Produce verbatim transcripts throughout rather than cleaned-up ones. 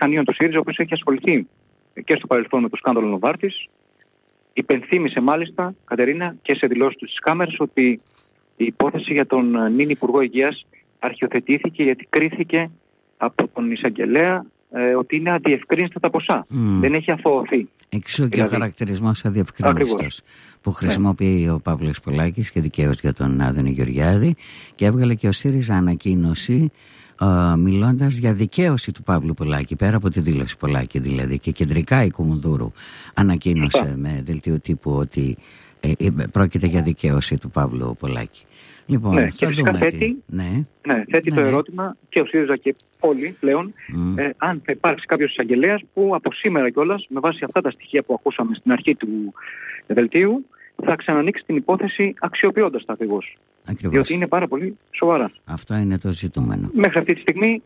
μηχανίων του ΣΥΡΙΖΑ, ο οποίος έχει ασχοληθεί και στο παρελθόν με το σκάνδαλο Νοβάρτης. Υπενθύμησε μάλιστα, Κατερίνα, και σε δηλώσεις του στις κάμερες ότι η υπόθεση για τον νυν Υπουργό Υγείας αρχιοθετήθηκε γιατί κρίθηκε από τον εισαγγελέα ε, ότι είναι αδιευκρίνηστα τα ποσά. Mm. Δεν έχει αθωωωθεί. Εξού και δηλαδή, ο χαρακτηρισμός αδιευκρίνιστος που χρησιμοποιεί ναι. ο Παύλος Πολάκης και δικαίως για τον Άδωνη Γεωργιάδη, και έβγαλε και ο ΣΥΡΙΖΑ ανακοίνωση Uh, μιλώντας για δικαίωση του Παύλου Πολάκη, πέρα από τη δήλωση Πολάκη δηλαδή, και κεντρικά η Κουμουνδούρου ανακοίνωσε με δελτίο τύπου ότι ε, ε, πρόκειται για δικαίωση του Παύλου Πολάκη. Λοιπόν, ναι, και φυσικά θέτει, τι... ναι. Ναι, θέτει ναι, το ναι. ερώτημα και ο ΣΥΡΙΖΑ και όλοι πλέον mm. ε, αν θα υπάρξει κάποιος εισαγγελέας που από σήμερα κιόλας, με βάση αυτά τα στοιχεία που ακούσαμε στην αρχή του δελτίου, θα ξανανοίξει την υπόθεση αξιοποιώντας τα ακριβώς. Ακριβώς. Διότι είναι πάρα πολύ σοβαρά. Αυτό είναι το ζητούμενο. Μέχρι αυτή τη στιγμή,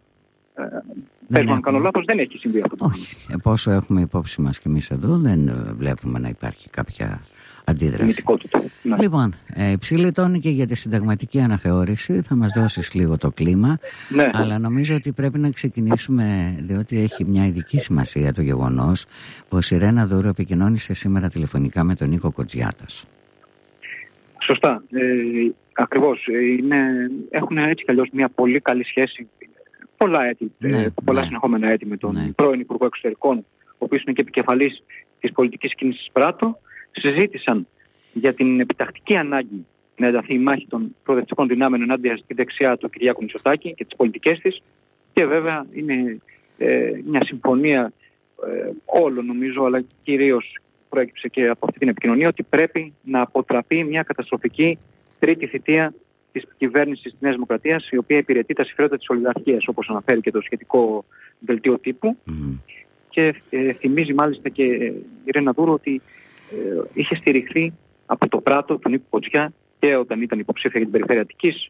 ε, αν κάνω λάθος, δεν έχει συμβεί αυτό. Όχι. Πόσο έχουμε υπόψη μας και εμείς εδώ, δεν βλέπουμε να υπάρχει κάποια αντίδραση. Ναι. Λοιπόν, ε, ψήλε τόνοι και για τη συνταγματική αναθεώρηση. Θα μας δώσεις λίγο το κλίμα. Ναι. Αλλά νομίζω ότι πρέπει να ξεκινήσουμε, διότι έχει μια ειδική σημασία το γεγονός πως η Ρένα Δούρου επικοινώνησε σήμερα τηλεφωνικά με τον Νίκο Κοτζιάτας. Σωστά. Ε, ακριβώς. Είναι, έχουν έτσι κι αλλιώς μια πολύ καλή σχέση. Πολλά έτη, ναι, πολλά ναι. συνεχόμενα έτη με τον ναι. πρώην Υπουργό Εξωτερικών, ο οποίος είναι και επικεφαλής της πολιτικής κίνησης Πράτο. Συζήτησαν για την επιτακτική ανάγκη να ενταθεί η μάχη των προοδευτικών δυνάμεων ενάντια στη δεξιά του Κυριάκου Μητσοτάκη και τις πολιτικές της. Και βέβαια είναι ε, μια συμφωνία ε, όλων νομίζω, αλλά κυρίως προέκυψε και από αυτή την επικοινωνία, ότι πρέπει να αποτραπεί μια καταστροφική τρίτη θητεία της κυβέρνησης της Νέας Δημοκρατίας, η οποία υπηρετεί τα συμφέροντα της ολιγαρχίας, όπως αναφέρει και το σχετικό δελτίο τύπου. Mm. Και ε, θυμίζει μάλιστα και η Ρένα Δούρου ότι ε, είχε στηριχθεί από το Πράτο του Νίκου Κοτζιά και όταν ήταν υποψήφια για την περιφέρεια Αττικής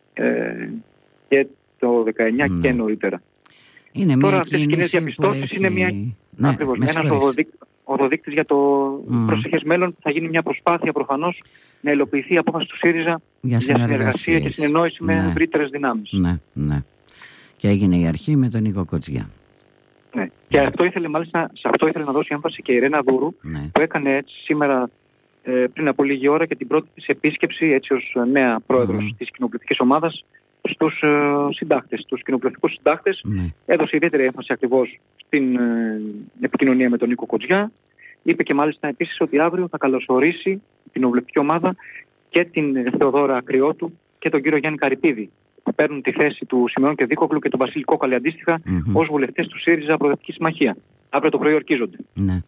ε, και το δεκαεννιά mm. και νωρίτερα. Είναι Τώρα αυτές οι κοινές διαπιστώσεις έχει... είναι μια, ναι, ακριβώς, ένας οδοδείκτης για το mm. προσεχές μέλλον. Θα γίνει μια προσπάθεια προφανώς να υλοποιηθεί η απόφαση του ΣΥΡΙΖΑ για, για συνεργασία και συνεννόηση ναι. με ευρύτερες δυνάμεις. Ναι, ναι. Και έγινε η αρχή με τον Νίκο Κοτζιά. Ναι. Και αυτό ήθελε, μάλιστα, σε αυτό ήθελε να δώσει έμφαση και η Ρένα Δούρου, ναι. που έκανε έτσι σήμερα ε, πριν από λίγη ώρα και την πρώτη της επίσκεψη έτσι ως νέα πρόεδρος mm. της κοινοβουλευτικής ομάδας στους ε, συντάκτες, στους κοινοβουλευτικούς συντάκτες. Mm. Έδωσε ιδιαίτερη έμφαση ακριβώς στην ε, επικοινωνία με τον Νίκο Κοτζιά. Είπε και μάλιστα επίσης ότι αύριο θα καλωσορίσει την κοινοβουλευτική ομάδα και την Θεοδόρα Ακριώτου και τον κύριο Γιάννη Καρυπίδη, που παίρνουν τη θέση του Σιμεών και Δίκοκλου και τον Βασίλη Κόκαλη αντίστοιχα mm-hmm. ως βουλευτές του ΣΥΡΙΖΑ Προοδευτική Συμμαχία. Αύριο το πρωί ορκίζονται. Ναι.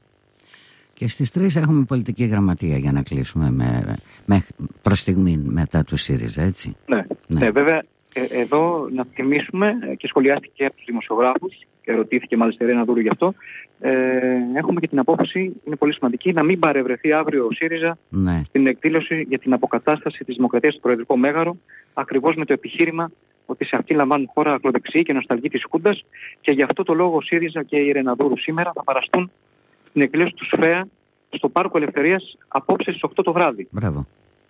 Και στις τρεις έχουμε πολιτική γραμματεία για να κλείσουμε με, με, προς στιγμή μετά του ΣΥΡΙΖΑ, έτσι. Ναι, ναι. ναι βέβαια ε, εδώ να θυμίσουμε και σχολιάστηκε από τους δημοσιογράφους και ρωτήθηκε μάλιστα η Ρένα Δούρου γι' αυτό. Ε, έχουμε και την απόφαση, είναι πολύ σημαντική, να μην παρευρεθεί αύριο ο ΣΥΡΙΖΑ ναι. στην εκδήλωση για την αποκατάσταση της δημοκρατίας στο Προεδρικό Μέγαρο, ακριβώς με το επιχείρημα ότι σε αυτή λαμβάνουν χώρα ακροδεξιοί και νοσταλγοί της Χούντας, και γι' αυτό το λόγο ο ΣΥΡΙΖΑ και η Ρένα Δούρου σήμερα θα παραστούν στην εκδήλωση του ΣΦΕΑ στο Πάρκο Ελευθερίας απόψε στις οκτώ το βράδυ. Μπράβο.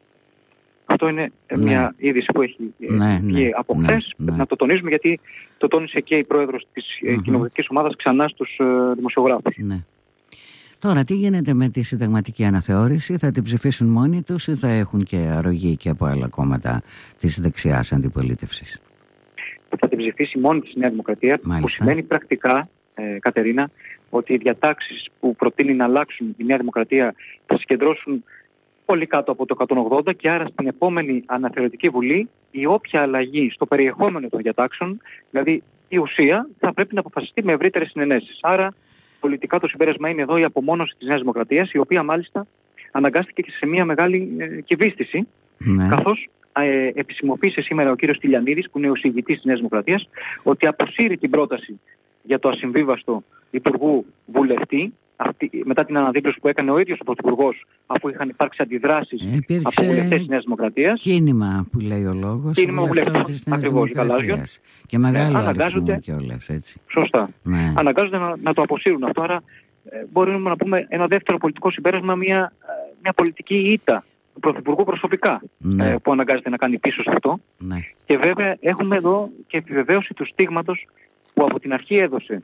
Αυτό είναι ναι. μια είδηση που έχει ναι, βγει ναι, από χθες. Ναι, ναι. Να το τονίζουμε, γιατί το τόνισε και η πρόεδρος της mm-hmm. κοινοβουλευτικής ομάδας ξανά στους uh, δημοσιογράφους. Ναι. Τώρα, τι γίνεται με τη συνταγματική αναθεώρηση? Θα την ψηφίσουν μόνοι τους ή θα έχουν και αρρωγή και από άλλα κόμματα της δεξιάς αντιπολίτευσης? Θα την ψηφίσει μόνη της Νέα Δημοκρατία, Μάλιστα. που σημαίνει πρακτικά, ε, Κατερίνα, ότι οι διατάξεις που προτείνει να αλλάξουν η Νέα Δημοκρατία θα συγκεντρώσουν πολύ κάτω από το εκατόν ογδόντα, και άρα στην επόμενη αναθεωρητική βουλή η όποια αλλαγή στο περιεχόμενο των διατάξεων, δηλαδή η ουσία, θα πρέπει να αποφασιστεί με ευρύτερες συνενέσεις. Άρα πολιτικά το συμπέρασμα είναι εδώ η απομόνωση της Νέας Δημοκρατίας, η οποία μάλιστα αναγκάστηκε και σε μια μεγάλη ε, κυβίστηση, ναι. καθώς ε, επισημοποίησε σήμερα ο κύριος Τηλιανίδης, που είναι ο εισηγητής της Νέας Δημοκρατίας, ότι αποσύρει την πρόταση για το ασυμβίβαστο υπουργού βουλευτή, αυτή, μετά την αναδίπλωση που έκανε ο ίδιος ο Πρωθυπουργός, αφού είχαν υπάρξει αντιδράσεις από βουλευτές της Νέας Δημοκρατίας. Κίνημα που λέει ο λόγος. Κίνημα βουλευτών, ακριβώς, γαλάζιον. Και μεγάλο ναι, αριθμό κιόλας, έτσι. Σωστά. Ναι. Αναγκάζονται να, να το αποσύρουν αυτό. Άρα ε, μπορούμε να πούμε ένα δεύτερο πολιτικό συμπέρασμα, μια, μια πολιτική ήττα του Πρωθυπουργού προσωπικά, ναι. ε, που αναγκάζεται να κάνει πίσω σε αυτό. Ναι. Και βέβαια έχουμε εδώ και επιβεβαίωση του στίγματος που από την αρχή έδωσε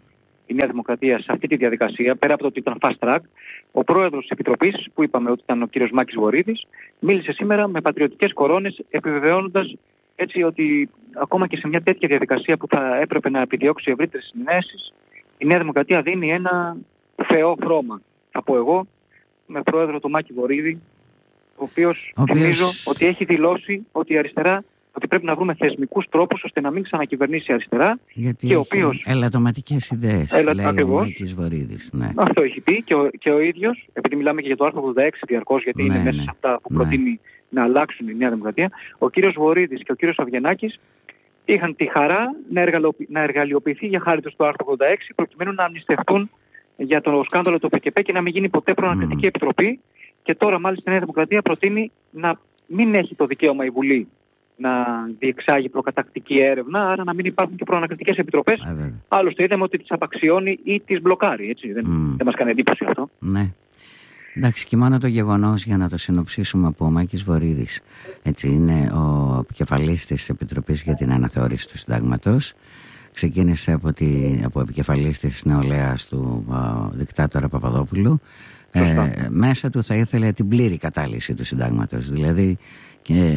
η Νέα Δημοκρατία σε αυτή τη διαδικασία, πέρα από το ότι ήταν fast track, ο πρόεδρος της Επιτροπής, που είπαμε ότι ήταν ο κύριος Μάκης Βορίδης, μίλησε σήμερα με πατριωτικές κορώνες, επιβεβαιώνοντας έτσι ότι ακόμα και σε μια τέτοια διαδικασία που θα έπρεπε να επιδιώξει ευρύτερες συνενέσεις, η Νέα Δημοκρατία δίνει ένα θεό χρώμα. Θα πω εγώ, με πρόεδρο τον Μάκη Βορίδη, ο οποίος νομίζω ότι έχει δηλώσει ότι η αριστερά, ότι πρέπει να βρούμε θεσμικούς τρόπους ώστε να μην ξανακυβερνήσει η αριστερά. Γιατί και ο οποίος ελαττωματικές ιδέες, Ελα... λέει ακριβώς. ο Μάκης Βορίδης. Ναι. Αυτό έχει πει και ο, και ο ίδιος, επειδή μιλάμε και για το άρθρο ογδόντα έξι διαρκώς, γιατί ναι, είναι μέσα ναι. σε αυτά που ναι. προτείνει να αλλάξουν η Νέα Δημοκρατία, ο κύριος Βορίδης και ο κύριος Αβγενάκης είχαν τη χαρά να, εργαλειοποιη... να εργαλειοποιηθεί για χάρη τους το άρθρο ογδόντα έξι, προκειμένου να αμνηστευτούν για το σκάνδαλο του ΠΚΠ και να μην γίνει ποτέ προανακριτική mm. επιτροπή. Και τώρα μάλιστα η Νέα Δημοκρατία προτείνει να μην έχει το δικαίωμα η Βουλή να διεξάγει προκατακτική έρευνα, άρα να μην υπάρχουν και προανακριτικές επιτροπές. Yeah, άλλωστε είδαμε ότι τις απαξιώνει ή τις μπλοκάρει. Έτσι. Δεν, mm. δεν μας κάνει εντύπωση αυτό. Ναι. Εντάξει, και μόνο το γεγονός, για να το συνοψίσουμε, από ο Μάκης Βορίδης, έτσι, είναι ο επικεφαλής της Επιτροπής για την Αναθεώρηση του Συντάγματος. Ξεκίνησε από, τη, από επικεφαλής της νεολαίας του ο, δικτάτορα Παπαδόπουλου. Ε, μέσα του θα ήθελε την πλήρη κατάλυση του Συντάγματος. Δηλαδή και,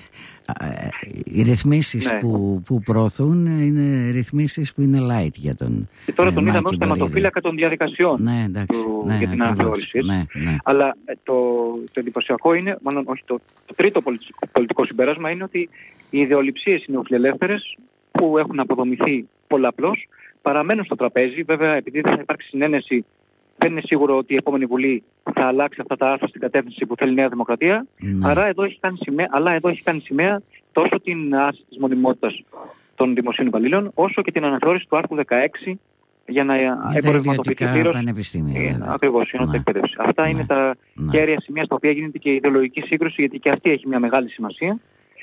ε, οι ρυθμίσεις ναι. που, που προωθούν είναι ρυθμίσεις που είναι light για τον. Και τώρα ε, τον είδαμε ως θεματοφύλακα των διαδικασιών ναι, εντάξει, του, ναι, για την αναθεώρηση. Ναι, ναι. Αλλά το, το εντυπωσιακό είναι, μάλλον όχι, το, το τρίτο πολιτικό, πολιτικό συμπέρασμα είναι ότι οι ιδεολειψίες οι νεοφιλελεύθερες που έχουν αποδομηθεί πολλαπλώς παραμένουν στο τραπέζι. Βέβαια, επειδή δεν θα υπάρξει συνένεση, δεν είναι σίγουρο ότι η επόμενη Βουλή θα αλλάξει αυτά τα άρθρα στην κατεύθυνση που θέλει η Νέα Δημοκρατία. Ναι. Άρα εδώ έχει κάνει σημαία, αλλά εδώ έχει κάνει σημαία τόσο την άρση της μονιμότητας των δημοσίων υπαλλήλων, όσο και την αναθεώρηση του άρθρου δεκαέξι για να εμπορευματοποιηθεί πλήρως. Ακριβώς, η ενότητα εκπαίδευση. Αυτά ναι. είναι τα ναι. κέρια σημεία στα οποία γίνεται και η ιδεολογική σύγκρουση, γιατί και αυτή έχει μια μεγάλη σημασία.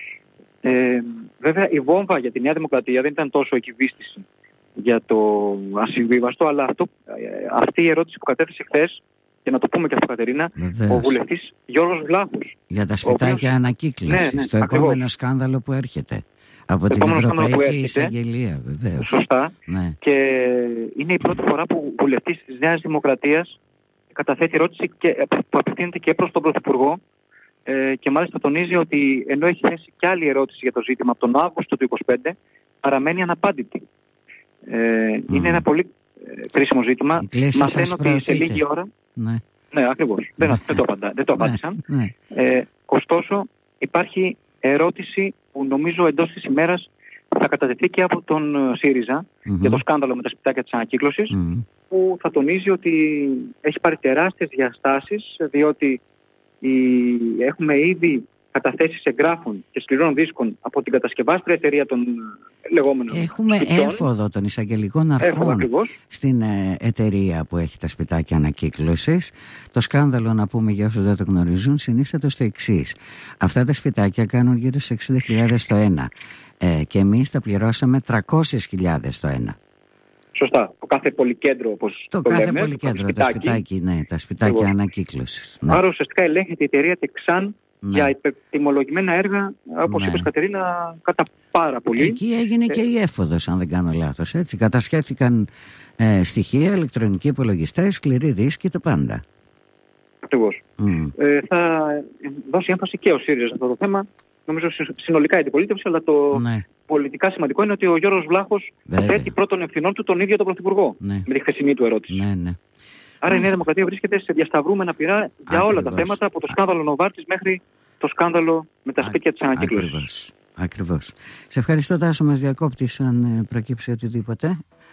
Ε, βέβαια, η βόμβα για τη Νέα Δημοκρατία δεν ήταν τόσο εκβίστηση για το ασυμβίβαστο, αλλά αυτό, αυτή η ερώτηση που κατέθεσε χθες, και να το πούμε και αυτό, Κατερίνα, βεβαίως, ο βουλευτής Γιώργος Βλάχος. Για τα σπιτάκια οποίος... ανακύκλωσης, ναι, ναι, το ακριβώς. επόμενο σκάνδαλο που έρχεται από το την Ευρωπαϊκή Εισαγγελία, βεβαίως. Σωστά. Ναι. Και είναι η πρώτη φορά που ο βουλευτής της Νέας Δημοκρατίας καταθέτει ερώτηση και, που απευθύνεται και προς τον Πρωθυπουργό. Ε, και μάλιστα τονίζει ότι ενώ έχει θέσει και άλλη ερώτηση για το ζήτημα από τον Αύγουστο του είκοσι πέντε, παραμένει αναπάντητη. Ε, mm. Είναι ένα πολύ ε, κρίσιμο ζήτημα. Μαθαίνω ότι σε λίγη ώρα. Ναι, ναι ακριβώς. Ναι. Δεν, δεν, το απαντά, δεν το απάντησαν. Ναι. Ε, ωστόσο, υπάρχει ερώτηση που νομίζω εντός της ημέρας θα κατατεθεί και από τον ΣΥΡΙΖΑ mm-hmm. για το σκάνδαλο με τα σπιτάκια της ανακύκλωσης, mm-hmm. που θα τονίζει ότι έχει πάρει τεράστιες διαστάσεις, διότι η... έχουμε ήδη καταθέσεις εγγράφων και σκληρών δίσκων από την κατασκευάστρια εταιρεία των λεγόμενων Έχουμε σπιτιών. Έφοδο των εισαγγελικών αρχών στην ε, εταιρεία που έχει τα σπιτάκια ανακύκλωσης. Το σκάνδαλο, να πούμε για όσους δεν το γνωρίζουν, συνίσταται στο εξής. Αυτά τα σπιτάκια κάνουν γύρω στις εξήντα χιλιάδες το ένα ε, και εμείς τα πληρώσαμε τριακόσιες χιλιάδες το ένα. Σωστά. Το κάθε πολυκέντρο, όπως το, το κάθε λέμε, πολυκέντρο, το σπιτάκι, τα σπιτάκι, ναι, τα σπιτάκια ανακύκλωσης. Ναι. Άρα ουσιαστικά ελέγχεται η εταιρεία Τεξάν ναι. για υπερτιμολογημένα έργα, όπως ναι. είπες, Κατερίνα, κατά πάρα πολύ. Εκεί έγινε ε... και η έφοδος, αν δεν κάνω λάθος. Έτσι. Κατασχέθηκαν ε, στοιχεία, ηλεκτρονικοί υπολογιστές, σκληροί δίσκοι, το πάντα. Ακριβώς. Mm. Ε, θα δώσει έμφαση και ο ΣΥΡΙΖΑ σε αυτό το θέμα. Νομίζω συνολικά η αντιπολίτευση, αλλά το ναι. πολιτικά σημαντικό είναι ότι ο Γιώργος Βλάχος θέτει πρώτον ευθυνών του τον ίδιο τον Πρωθυπουργό ναι. με τη χθεσινή του ερώτηση. Ναι, ναι. Άρα η Νέα Δημοκρατία βρίσκεται σε διασταυρούμενα πυρά για Ακριβώς. όλα τα θέματα, από το σκάνδαλο Νοβάρτης μέχρι το σκάνδαλο με τα σπίτια της ανακύκλωσης. Ακριβώς. Ακριβώς. Σε ευχαριστώ, Τάσο, μας διακόπτεις αν προκύψει οτιδήποτε.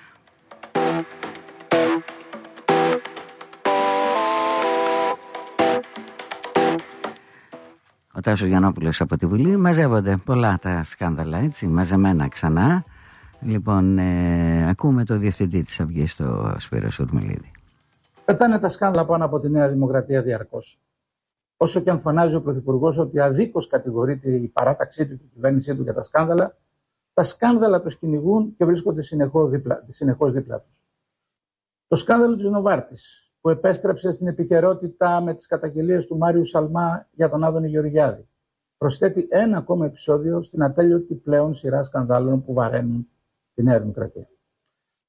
Ο Τάσος Γιαννόπουλος από τη Βουλή. Μαζεύονται πολλά τα σκάνδαλα, έτσι, μαζεμένα ξανά. Λοιπόν, ε, ακούμε το διευθυντή της Αυγής, το Σπύρο Σουρμελίδη. Πετάνε τα σκάνδαλα πάνω από τη Νέα Δημοκρατία διαρκώς. Όσο και αν φωνάζει ο Πρωθυπουργός ότι αδίκως κατηγορείται η παράταξή του και η κυβέρνησή του για τα σκάνδαλα, τα σκάνδαλα τους κυνηγούν και βρίσκονται συνεχώς δίπλα, συνεχώς δίπλα τους. Το σκάνδαλο της Νοβάρτης, που επέστρεψε στην επικαιρότητα με τις καταγγελίες του Μάριου Σαλμά για τον Άδωνη Γεωργιάδη, προσθέτει ένα ακόμα επεισόδιο στην ατέλειωτη πλέον σειρά σκανδάλων που βαραίνουν τη Νέα Δημοκρατία.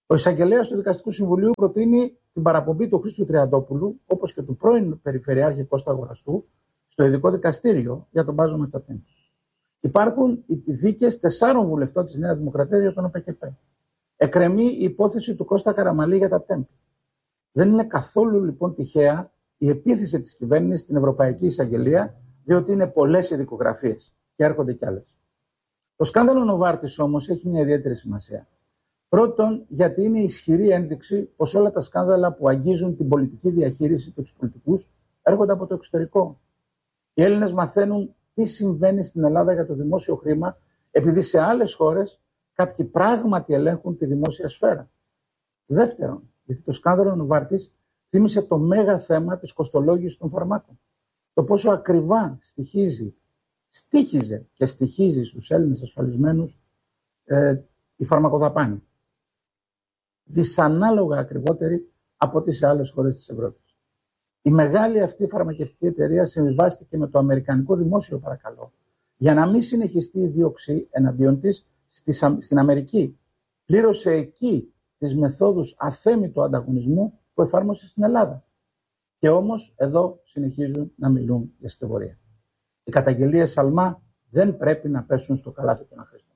Ο εισαγγελέας του Δικαστικού Συμβουλίου προτείνει την παραπομπή του Χρήστου Τριαντόπουλου, όπως και του πρώην Περιφερειάρχη Κώστα Αγοραστού, στο ειδικό δικαστήριο για τον μπάζωμα στα τέμπη. Υπάρχουν οι δίκες τεσσάρων βουλευτών της Νέας Δημοκρατίας για τον ΟΠΕΚΕΠΕ. Εκκρεμεί η υπόθεση του Κώστα Καραμαλή για τα τέμπη. Δεν είναι καθόλου λοιπόν τυχαία η επίθεση της κυβέρνησης στην Ευρωπαϊκή Εισαγγελία, διότι είναι πολλές οι δικογραφίες και έρχονται κι άλλες. Το σκάνδαλο Νοβάρτης όμως έχει μια ιδιαίτερη σημασία. Πρώτον, γιατί είναι ισχυρή ένδειξη πως όλα τα σκάνδαλα που αγγίζουν την πολιτική διαχείριση και τους πολιτικούς έρχονται από το εξωτερικό. Οι Έλληνες μαθαίνουν τι συμβαίνει στην Ελλάδα για το δημόσιο χρήμα, επειδή σε άλλες χώρες κάποιοι πράγματι ελέγχουν τη δημόσια σφαίρα. Δεύτερον, γιατί το σκάνδαλο Νοβάρτης θύμισε το μέγα θέμα της κοστολόγησης των φαρμάκων. Το πόσο ακριβά στοιχίζει, στοίχιζε και στοιχίζει στους Έλληνες ασφαλισμένους ε, η φαρμακοδαπάνη. Δυσανάλογα ακριβότερη από ό,τι σε άλλες χώρες της Ευρώπης. Η μεγάλη αυτή φαρμακευτική εταιρεία συμβιβάστηκε με το αμερικανικό δημόσιο, παρακαλώ, για να μην συνεχιστεί η δίωξη εναντίον της στην Αμερική. Πλήρωσε εκεί τις μεθόδους αθέμητου ανταγωνισμού που εφάρμοσε στην Ελλάδα. Και όμως εδώ συνεχίζουν να μιλούν για σκευωρία. Οι καταγγελίες Σαλμά δεν πρέπει να πέσουν στο καλάθι των αχρήστων.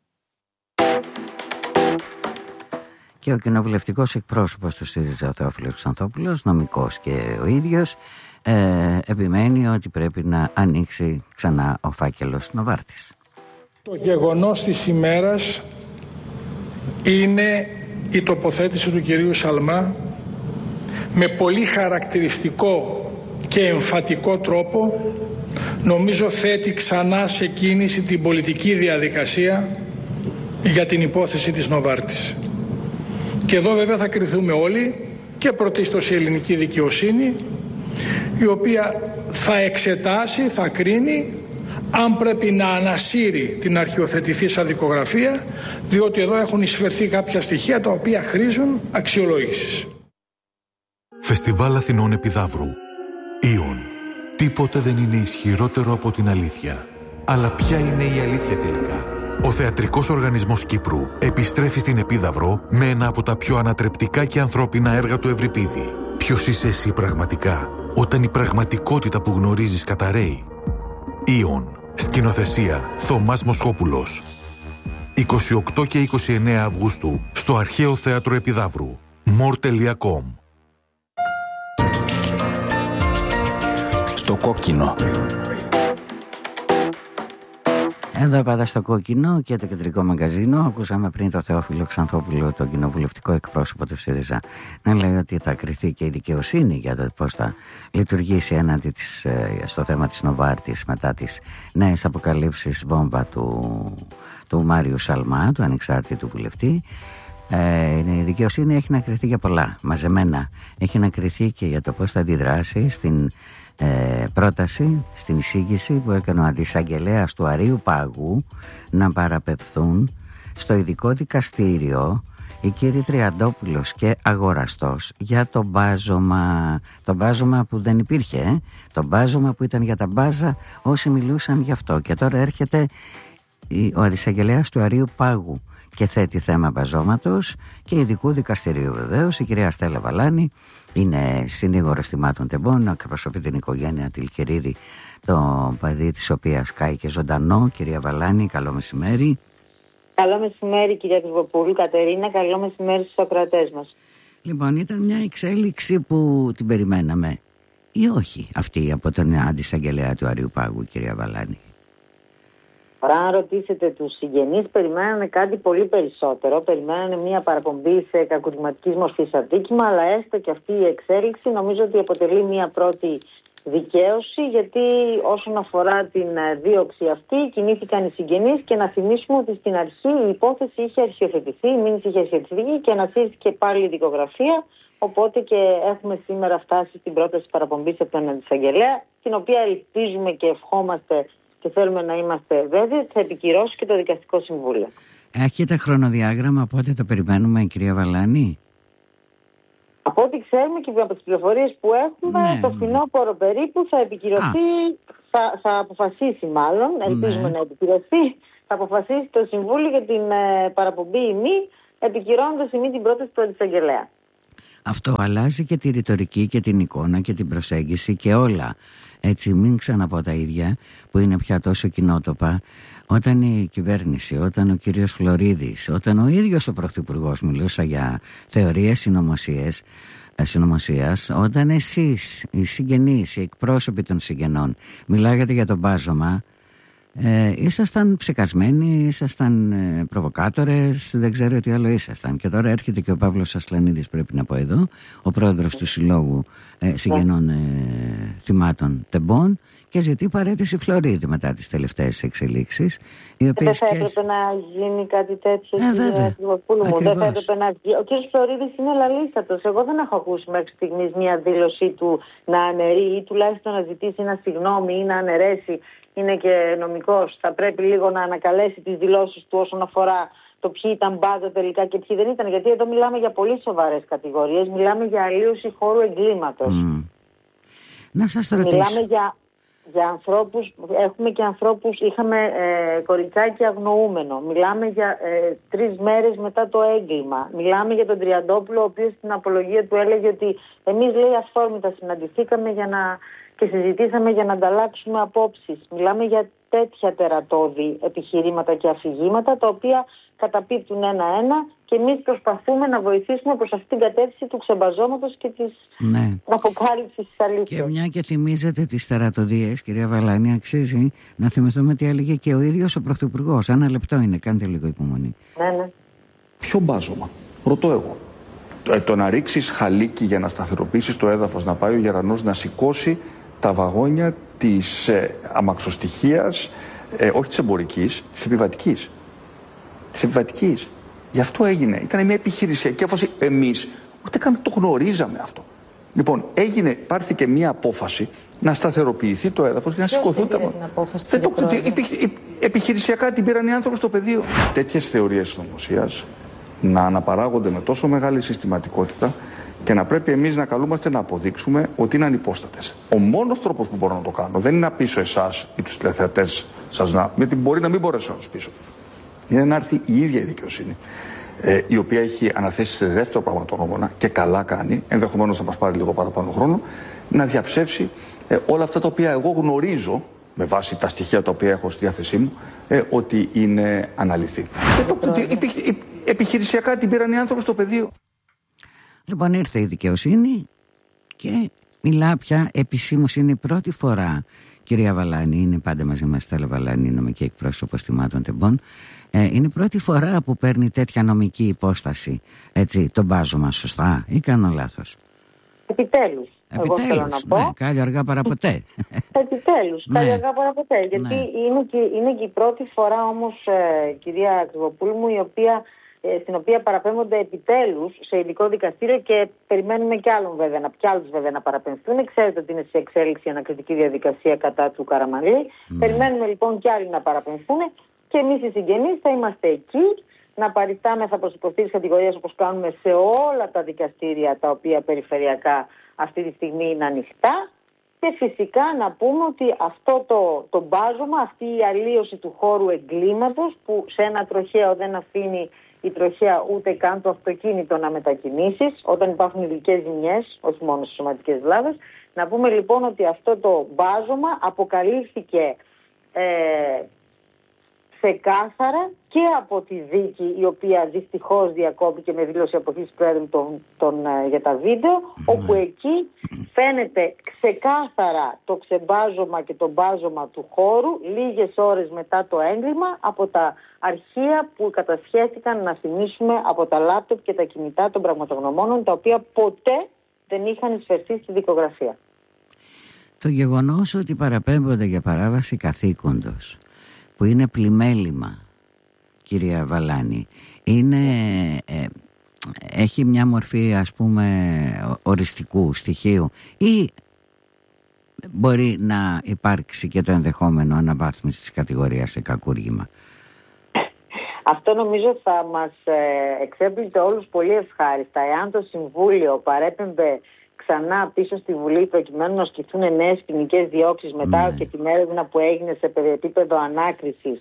Και ο κοινοβουλευτικός εκπρόσωπος του ΣΥΡΙΖΑ, ο Θεόφιλος Ξανθόπουλος, νομικός και ο ίδιος, ε, επιμένει ότι πρέπει να ανοίξει ξανά ο φάκελος Νοβάρτης. Το γεγονός της ημέρας είναι η τοποθέτηση του κυρίου Σαλμά με πολύ χαρακτηριστικό και εμφατικό τρόπο, νομίζω θέτει ξανά σε κίνηση την πολιτική διαδικασία για την υπόθεση της Νοβάρτης. Και εδώ βέβαια θα κριθούμε όλοι, και πρωτίστως η ελληνική δικαιοσύνη, η οποία θα εξετάσει, θα κρίνει αν πρέπει να ανασύρει την αρχιοθετηθήσα δικογραφία, διότι εδώ έχουν εισφερθεί κάποια στοιχεία τα οποία χρήζουν αξιολόγησης. Φεστιβάλ Αθηνών Επιδαύρου. Ήον. Τίποτε δεν είναι ισχυρότερο από την αλήθεια. Αλλά ποια είναι η αλήθεια τελικά? Ο Θεατρικός Οργανισμός Κύπρου επιστρέφει στην Επίδαυρο με ένα από τα πιο ανατρεπτικά και ανθρώπινα έργα του Ευρυπίδη. Ποιος είσαι εσύ πραγματικά, όταν η πραγματικότητα που γνωρίζεις καταρρέει? Ήον. Σκηνοθεσία Θωμάς Μοσχόπουλος. είκοσι οκτώ και είκοσι εννέα Αυγούστου στο Αρχαίο Θέατρο Επιδαύρου. μορ τελεία κομ. Στο κόκκινο. Εδώ πάντα στο κόκκινο και το κεντρικό μαγκαζίνο. Ακούσαμε πριν το Θεόφιλο Ξανθόπουλο, τον κοινοβουλευτικό εκπρόσωπο του ΣΥΡΙΖΑ, να λέει ότι θα κριθεί και η δικαιοσύνη για το πώς θα λειτουργήσει έναντι της, στο θέμα της Νοβάρτης μετά τις νέες αποκαλύψεις βόμβα του, του Μάριου Σαλμά, του ανεξάρτητου βουλευτή. Ε, η δικαιοσύνη έχει να κριθεί για πολλά, μαζεμένα. Έχει να κριθεί και για το πώς θα αντιδράσει στην Ε, πρόταση, στην εισήγηση που έκανε ο αντισαγγελέας του Αρείου Πάγου να παραπευθούν στο ειδικό δικαστήριο οι κύριοι Τριαντόπουλος και Αγοραστός για το μπάζωμα, το μπάζωμα που δεν υπήρχε, ε? το μπάζωμα που ήταν για τα μπάζα όσοι μιλούσαν γι' αυτό. Και τώρα έρχεται ο αντισαγγελέας του Αρείου Πάγου και θέτει θέμα μπαζώματος και ειδικού δικαστηρίου βεβαίως. Η κυρία Στέλλα Βαλάνη είναι συνήγορος θυμάτων τεμπών, εκπροσωπεί την οικογένεια Τιλκυρίδη, το παιδί της οποίας κάηκε ζωντανό. Κυρία Βαλάνη, καλό μεσημέρι. Καλό μεσημέρι κυρία Κρυβοπούλου, Κατερίνα, καλό μεσημέρι στους ακροατές μας. Λοιπόν, ήταν μια εξέλιξη που την περιμέναμε ή όχι αυτή από τον αντισαγγελέα του Αρείου Πάγου, κυρία Βαλάνη? Τώρα, αν ρωτήσετε τους συγγενείς, περιμένανε κάτι πολύ περισσότερο. Περιμένανε μια παραπομπή σε κακουργηματικής μορφής αδίκημα, αλλά έστω και αυτή η εξέλιξη νομίζω ότι αποτελεί μια πρώτη δικαίωση, γιατί όσον αφορά την δίωξη αυτή κινήθηκαν οι συγγενείς, και να θυμίσουμε ότι στην αρχή η υπόθεση είχε αρχιοθετηθεί, η μήνυση είχε αρχιοθετηθεί και ανασύρθηκε πάλι η δικογραφία. Οπότε και έχουμε σήμερα φτάσει στην πρόταση παραπομπής από τον αντισαγγελέα, την οποία ελπίζουμε και ευχόμαστε και θέλουμε να είμαστε βέβαιοι ότι θα επικυρώσει και το Δικαστικό Συμβούλιο. Έχετε χρονοδιάγραμμα, πότε το περιμένουμε, κυρία Βαλάνη? Από ό,τι ξέρουμε και από τις πληροφορίες που έχουμε, ναι, το φθινόπωρο περίπου θα επικυρωθεί, θα, θα αποφασίσει μάλλον, ελπίζουμε, ναι, να επικυρωθεί, θα αποφασίσει το Συμβούλιο για την ε, παραπομπή ή μη επικυρώνοντας ημί την πρόταση του Αντισαγγελέα. Αυτό αλλάζει και τη ρητορική και την εικόνα και την προσέγγιση και όλα. Έτσι, μην ξαναπώ τα ίδια που είναι πια τόσο κοινότοπα. Όταν η κυβέρνηση, όταν ο κύριος Φλωρίδης, όταν ο ίδιος ο Πρωθυπουργός, μιλούσα για θεωρίες συνωμοσίες, συνωμοσίας, όταν εσείς, οι συγγενείς, οι εκπρόσωποι των συγγενών, μιλάγατε για τον μπάζωμα, ε, ήσασταν ψεκασμένοι, ήσασταν ε, προβοκάτορες, δεν ξέρω τι άλλο ήσασταν. Και τώρα έρχεται και ο Παύλος Ασλανίδης, πρέπει να πω εδώ, ο πρόεδρος του Συλλόγου ε, Συγγενών ε, Θυμάτων Τεμπών, και ζητεί παραίτηση Φλωρίδη μετά τις τελευταίες εξελίξεις. Δεν θα έπρεπε και... να γίνει κάτι τέτοιο, ε, κύριε Κρυβοπούλου μου. Δεν θα έπρεπε να βγει. Ο κ. Φλωρίδης είναι λαλίστατος. Εγώ δεν έχω ακούσει μέχρι στιγμής μια δήλωσή του να αναιρεί ή τουλάχιστον να ζητήσει ένα συγγνώμη ή να αναιρέσει. Είναι και νομικός. Θα πρέπει λίγο να ανακαλέσει τις δηλώσεις του όσον αφορά το ποιοι ήταν μπάζα τελικά και ποιοι δεν ήταν. Γιατί εδώ μιλάμε για πολύ σοβαρές κατηγορίες. Μιλάμε για αλλίωση χώρου εγκλήματος. Mm. Να σας ρωτήσω. Μιλάμε για. Για ανθρώπους, έχουμε και ανθρώπους, είχαμε ε, κοριτσάκι αγνοούμενο. Μιλάμε για ε, τρεις μέρες μετά το έγκλημα. Μιλάμε για τον Τριαντόπουλο, ο οποίος στην απολογία του έλεγε ότι εμείς, λέει, αυθόρμητα συναντηθήκαμε για να, και συζητήσαμε για να ανταλλάξουμε απόψεις. Μιλάμε για τέτοια τερατώδη επιχειρήματα και αφηγήματα, τα οποία καταπίπτουν ένα-ένα και εμείς προσπαθούμε να βοηθήσουμε προς αυτήν την κατεύθυνση του ξεμπαζώματος και της ναι. αποκάλυψης της αλήθειας. Και μια και θυμίζετε τις τερατωδίες, κυρία Βαλάνη, αξίζει να θυμηθούμε τι έλεγε και ο ίδιος ο Πρωθυπουργός. Ένα λεπτό είναι, κάντε λίγο υπομονή. Ναι, ναι. Ποιο μπάζωμα, ρωτώ εγώ. Το, το να ρίξεις χαλίκι για να σταθεροποιήσεις το έδαφος, να πάει ο γερανός να σηκώσει τα βαγόνια της ε, αμαξοστοιχείας, ε, όχι της εμπορικής, της επιβατικής. Της επιβατικής. Γι' αυτό έγινε. Ήταν μια επιχειρησιακή απόφαση. Εμείς ούτε καν το γνωρίζαμε αυτό. Λοιπόν, έγινε, πάρθηκε μια απόφαση να σταθεροποιηθεί το έδαφος και να σηκωθούν τα βαγόνια. Δεν το επιχειρησιακά την πήραν οι άνθρωποι στο πεδίο. Τέτοιες θεωρίες συνωμοσίας να αναπαράγονται με τόσο μεγάλη συστηματικότητα και να πρέπει εμείς να καλούμαστε να αποδείξουμε ότι είναι ανυπόστατες. Ο μόνος τρόπος που μπορώ να το κάνω δεν είναι να πείσω εσάς ή τους τηλεθεατές σας, να, γιατί μπορεί να μην μπορέσω να τους πείσω. Είναι να έρθει η ίδια η δικαιοσύνη, ε, η οποία έχει αναθέσει σε δεύτερο πραγματογνώμονα και καλά κάνει, ενδεχομένως να μας πάρει λίγο παραπάνω χρόνο, να διαψεύσει ε, όλα αυτά τα οποία εγώ γνωρίζω, με βάση τα στοιχεία τα οποία έχω στη διάθεσή μου, ε, ότι είναι αναλυθή. Επιχειρησιακά την πήραν οι άνθρωποι στο πεδίο. Λοιπόν, ήρθε η δικαιοσύνη και μιλά πια επισήμως. Είναι η πρώτη φορά, κυρία Βαλάνη, είναι πάντα μαζί μας Στέλλα Βαλάνη, νομική εκπρόσωπος Θυμάτων Τεμπών. Ε, είναι η πρώτη φορά που παίρνει τέτοια νομική υπόσταση, έτσι, το μπάζωμα, σωστά ή κάνω λάθος? Επιτέλους. Επιτέλους, εγώ θέλω να πω. Ναι, καλή αργά παραποτέ. Επιτέλους, καλή ναι. αργά παραποτέ. Γιατί ναι. είναι, και, είναι και η πρώτη φορά όμως, ε, κυρία Κρυβοπούλου μου, η οποία, ε, στην οποία παραπέμπονται επιτέλους σε ειδικό δικαστήριο και περιμένουμε κι άλλων βέβαια, να, κι άλλους βέβαια να παραπεμφθούν. Ξέρετε ότι είναι σε εξέλιξη η ανακριτική διαδικασία κατά του Καραμανλή. Ναι. Περιμένουμε λοιπόν κι άλλοι να παραπεμφθούν και εμείς οι συγγενείς θα είμαστε εκεί να παριστάμεθα προς υποστήριξη κατηγορίας όπως κάνουμε σε όλα τα δικαστήρια τα οποία περιφερειακά αυτή τη στιγμή είναι ανοιχτά και φυσικά να πούμε ότι αυτό το, το μπάζωμα, αυτή η αλλίωση του χώρου εγκλήματος που σε ένα τροχαίο δεν αφήνει η τροχαία ούτε καν το αυτοκίνητο να μετακινήσεις όταν υπάρχουν ειδικές ζημιές, όχι μόνο στις σωματικές βλάβες. Να πούμε λοιπόν ότι αυτό το μπάζωμα αποκαλύφθηκε ε, ξεκάθαρα και από τη δίκη, η οποία δυστυχώς διακόπηκε με δήλωση αποχής Προέδρου των, των, για τα βίντεο, mm. όπου εκεί φαίνεται ξεκάθαρα το ξεμπάζωμα και το μπάζωμα του χώρου λίγες ώρες μετά το έγκλημα από τα αρχεία που κατασχέθηκαν, να θυμίσουμε, από τα λάπτοπ και τα κινητά των πραγματογνωμόνων, τα οποία ποτέ δεν είχαν εισφερθεί στη δικογραφία. Το γεγονός ότι παραπέμπονται για παράβαση καθήκοντος, που είναι πλημέλημα, κυρία Βαλάνη, είναι, ε, έχει μια μορφή ας πούμε οριστικού στοιχείου ή μπορεί να υπάρξει και το ενδεχόμενο αναβάθμιση της κατηγορίας σε κακούργημα? Αυτό νομίζω θα μας ε, εξέπλητε όλους πολύ ευχάριστα εάν το Συμβούλιο παρέπεμπε ξανά πίσω στη Βουλή προκειμένου να ασκηθούν νέες ποινικές διώξεις μετά ναι. και την έρευνα που έγινε σε επίπεδο ανάκρισης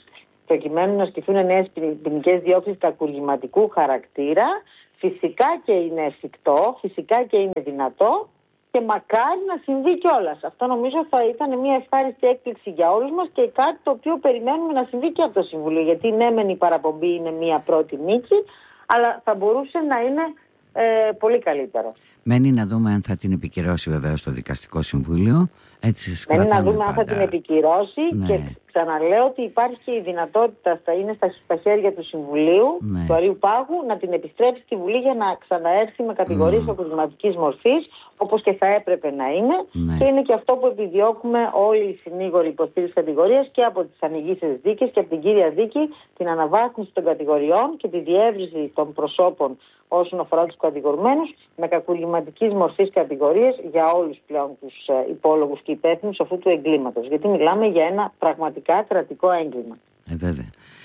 προκειμένου να ασκηθούν νέες ποινικές διώξεις κακουργηματικού χαρακτήρα. Φυσικά και είναι εφικτό, φυσικά και είναι δυνατό και μακάρι να συμβεί κιόλας. Αυτό νομίζω θα ήταν μια ευχάριστη έκπληξη για όλους μας και κάτι το οποίο περιμένουμε να συμβεί και από το Συμβουλίο. Γιατί ναι, μεν η παραπομπή είναι μια πρώτη νίκη, αλλά θα μπορούσε να είναι ε, πολύ καλύτερο. Μένει να δούμε αν θα την επικυρώσει βεβαίως το Δικαστικό Συμβούλιο. Έτσι Μένει να δούμε αν θα την επικυρώσει, ναι. Και ξαναλέω ότι υπάρχει και η δυνατότητα, θα είναι στα, στα χέρια του Συμβουλίου, ναι. του Αρείου Πάγου, να την επιστρέψει στη Βουλή για να ξαναέρθει με κατηγορίες mm. αποδηματικής μορφής, όπως και θα έπρεπε να είναι. Ναι. Και είναι και αυτό που επιδιώκουμε όλοι οι συνήγοροι υποστήριξης κατηγορίας και από τις ανοιγήσεις δίκες και από την κύρια δίκη, την αναβάθμιση των κατηγοριών και τη διεύρυνση των προσώπων όσον αφορά τους κατηγορουμένους με κακουργηματικής μορφής κατηγορίες για όλους πλέον τους υπόλογους και υπεύθυνους αυτού του εγκλήματος. Γιατί μιλάμε για ένα πραγματικά κρατικό έγκλημα. Ε, βέβαια.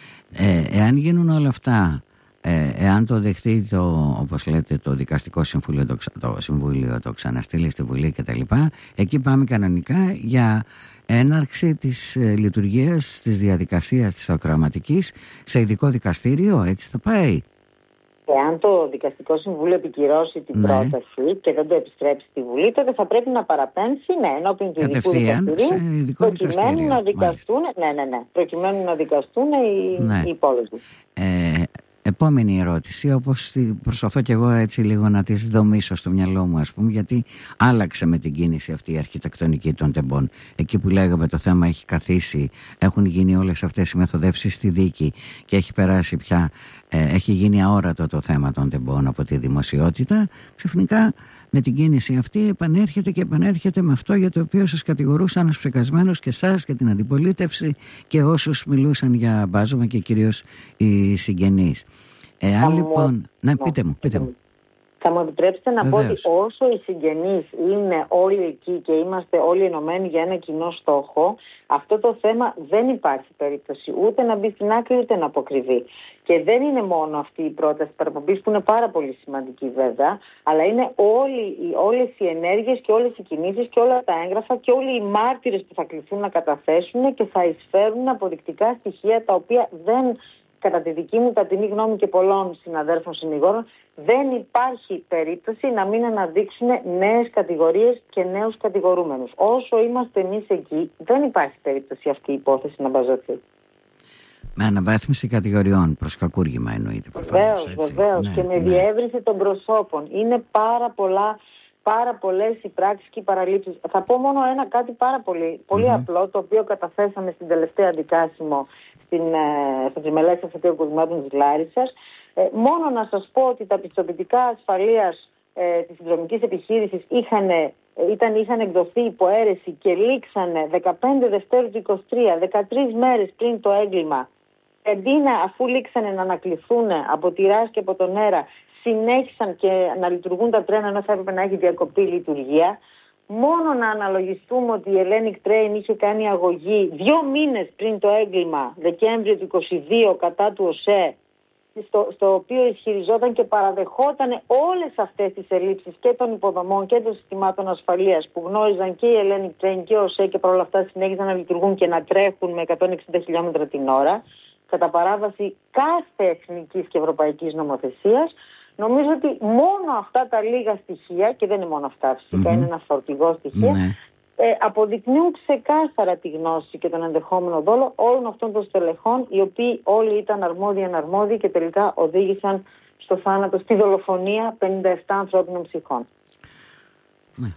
Ε, εάν γίνουν όλα αυτά, ε, εάν το δεχτεί το, όπως λέτε, το Δικαστικό Συμβούλιο, το, το Συμβούλιο το ξαναστείλει στη Βουλή κτλ., εκεί πάμε κανονικά για έναρξη της ε, λειτουργίας της διαδικασίας της ακροαματικής σε ειδικό δικαστήριο, έτσι θα πάει. Εάν το Δικαστικό Συμβούλιο επικυρώσει την ναι. πρόταση και δεν το επιστρέψει στη Βουλή, τότε θα πρέπει να παραπέμψει ναι, ενώπιον του ειδικού δικαστηρίου, προκειμένου να δικαστούν, ναι, ναι, ναι, προκειμένου να δικαστούν οι, ναι. οι υπόλοιποι. Ε, επόμενη ερώτηση, όπως προσπαθώ και εγώ έτσι λίγο να τις δομήσω στο μυαλό μου, ας πούμε, γιατί άλλαξε με την κίνηση αυτή η αρχιτεκτονική των τεμπών. Εκεί που λέγαμε το θέμα έχει καθίσει, έχουν γίνει όλες αυτές οι μεθοδεύσεις στη δίκη και έχει περάσει πια, ε, έχει γίνει αόρατο το θέμα των τεμπών από τη δημοσιότητα. Ξαφνικά με την κίνηση αυτή επανέρχεται και επανέρχεται με αυτό για το οποίο σας κατηγορούσαν ως ψεκασμένους και εσάς και την αντιπολίτευση και όσους μιλούσαν για μπάζωμα και κυρίως οι συγγενείς. Εάν λοιπόν... Μου... Ναι, πείτε μου, πείτε μου. Θα μου επιτρέψετε να Βεβαίως. πω ότι όσο οι συγγενείς είναι όλοι εκεί και είμαστε όλοι ενωμένοι για ένα κοινό στόχο, αυτό το θέμα δεν υπάρχει περίπτωση ούτε να μπει στην άκρη ούτε να αποκριβεί. Και δεν είναι μόνο αυτή η πρόταση παραπομπής που είναι πάρα πολύ σημαντική βέβαια, αλλά είναι όλοι, όλες οι ενέργειες και όλες οι κινήσεις και όλα τα έγγραφα και όλοι οι μάρτυρες που θα κληθούν να καταθέσουν και θα εισφέρουν αποδεικτικά στοιχεία τα οποία δεν... Κατά τη δική μου ταπεινή γνώμη και πολλών συναδέρφων συνηγόρων, δεν υπάρχει περίπτωση να μην αναδείξουν νέες κατηγορίες και νέους κατηγορούμενους. Όσο είμαστε εμείς εκεί, δεν υπάρχει περίπτωση αυτή η υπόθεση να μπαζωθεί. Με αναβάθμιση κατηγοριών, προς κακούργημα εννοείται. Βεβαίως, βεβαίως. Ναι, και με ναι. διεύρυνση των προσώπων. Είναι πάρα πολλά. Πάρα πολλές οι πράξεις και οι παραλήψεις. Θα πω μόνο ένα κάτι πάρα πολύ, πολύ mm-hmm. απλό, το οποίο καταθέσαμε στην τελευταία αντικάσιμο στην, ε, στις μελέτες αυτών των κοσμάτων της Λάρισσας. Ε, μόνο να σας πω ότι τα πιστοποιητικά ασφαλείας ε, της συνδρομικής επιχείρησης είχαν, ε, ήταν, είχαν εκδοθεί υπό αίρεση και λήξανε δεκαπέντε Δευτέρου του είκοσι τρία, δεκατρείς μέρες πριν το έγκλημα. Εντίνα, αφού λήξανε να ανακληθούν από τη ΡΑΣ και από τον ΕΡΑ, συνέχισαν και να λειτουργούν τα τρένα ενώ θα έπρεπε να έχει διακοπεί η λειτουργία. Μόνο να αναλογιστούμε ότι η Hellenic Train είχε κάνει αγωγή δύο μήνες πριν το έγκλημα, Δεκέμβριο του είκοσι δύο, κατά του ΟΣΕ, στο, στο οποίο ισχυριζόταν και παραδεχόταν όλες αυτές τις ελλείψεις και των υποδομών και των συστημάτων ασφαλείας που γνώριζαν και η Hellenic Train και ο ΟΣΕ και παρόλα αυτά συνέχισαν να λειτουργούν και να τρέχουν με εκατόν εξήντα χιλιόμετρα την ώρα, κατά παράβαση κάθε εθνικής και ευρωπαϊκής νομοθεσίας. Νομίζω ότι μόνο αυτά τα λίγα στοιχεία, και δεν είναι μόνο αυτά φυσικά, mm-hmm. είναι ένα φορτηγό στοιχείο, mm-hmm. ε, αποδεικνύουν ξεκάθαρα τη γνώση και τον ενδεχόμενο δόλο όλων αυτών των στελεχών, οι οποίοι όλοι ήταν αρμόδιοι αναρμόδιοι και τελικά οδήγησαν στο θάνατο, στη δολοφονία πενήντα επτά ανθρώπινων ψυχών. Ναι.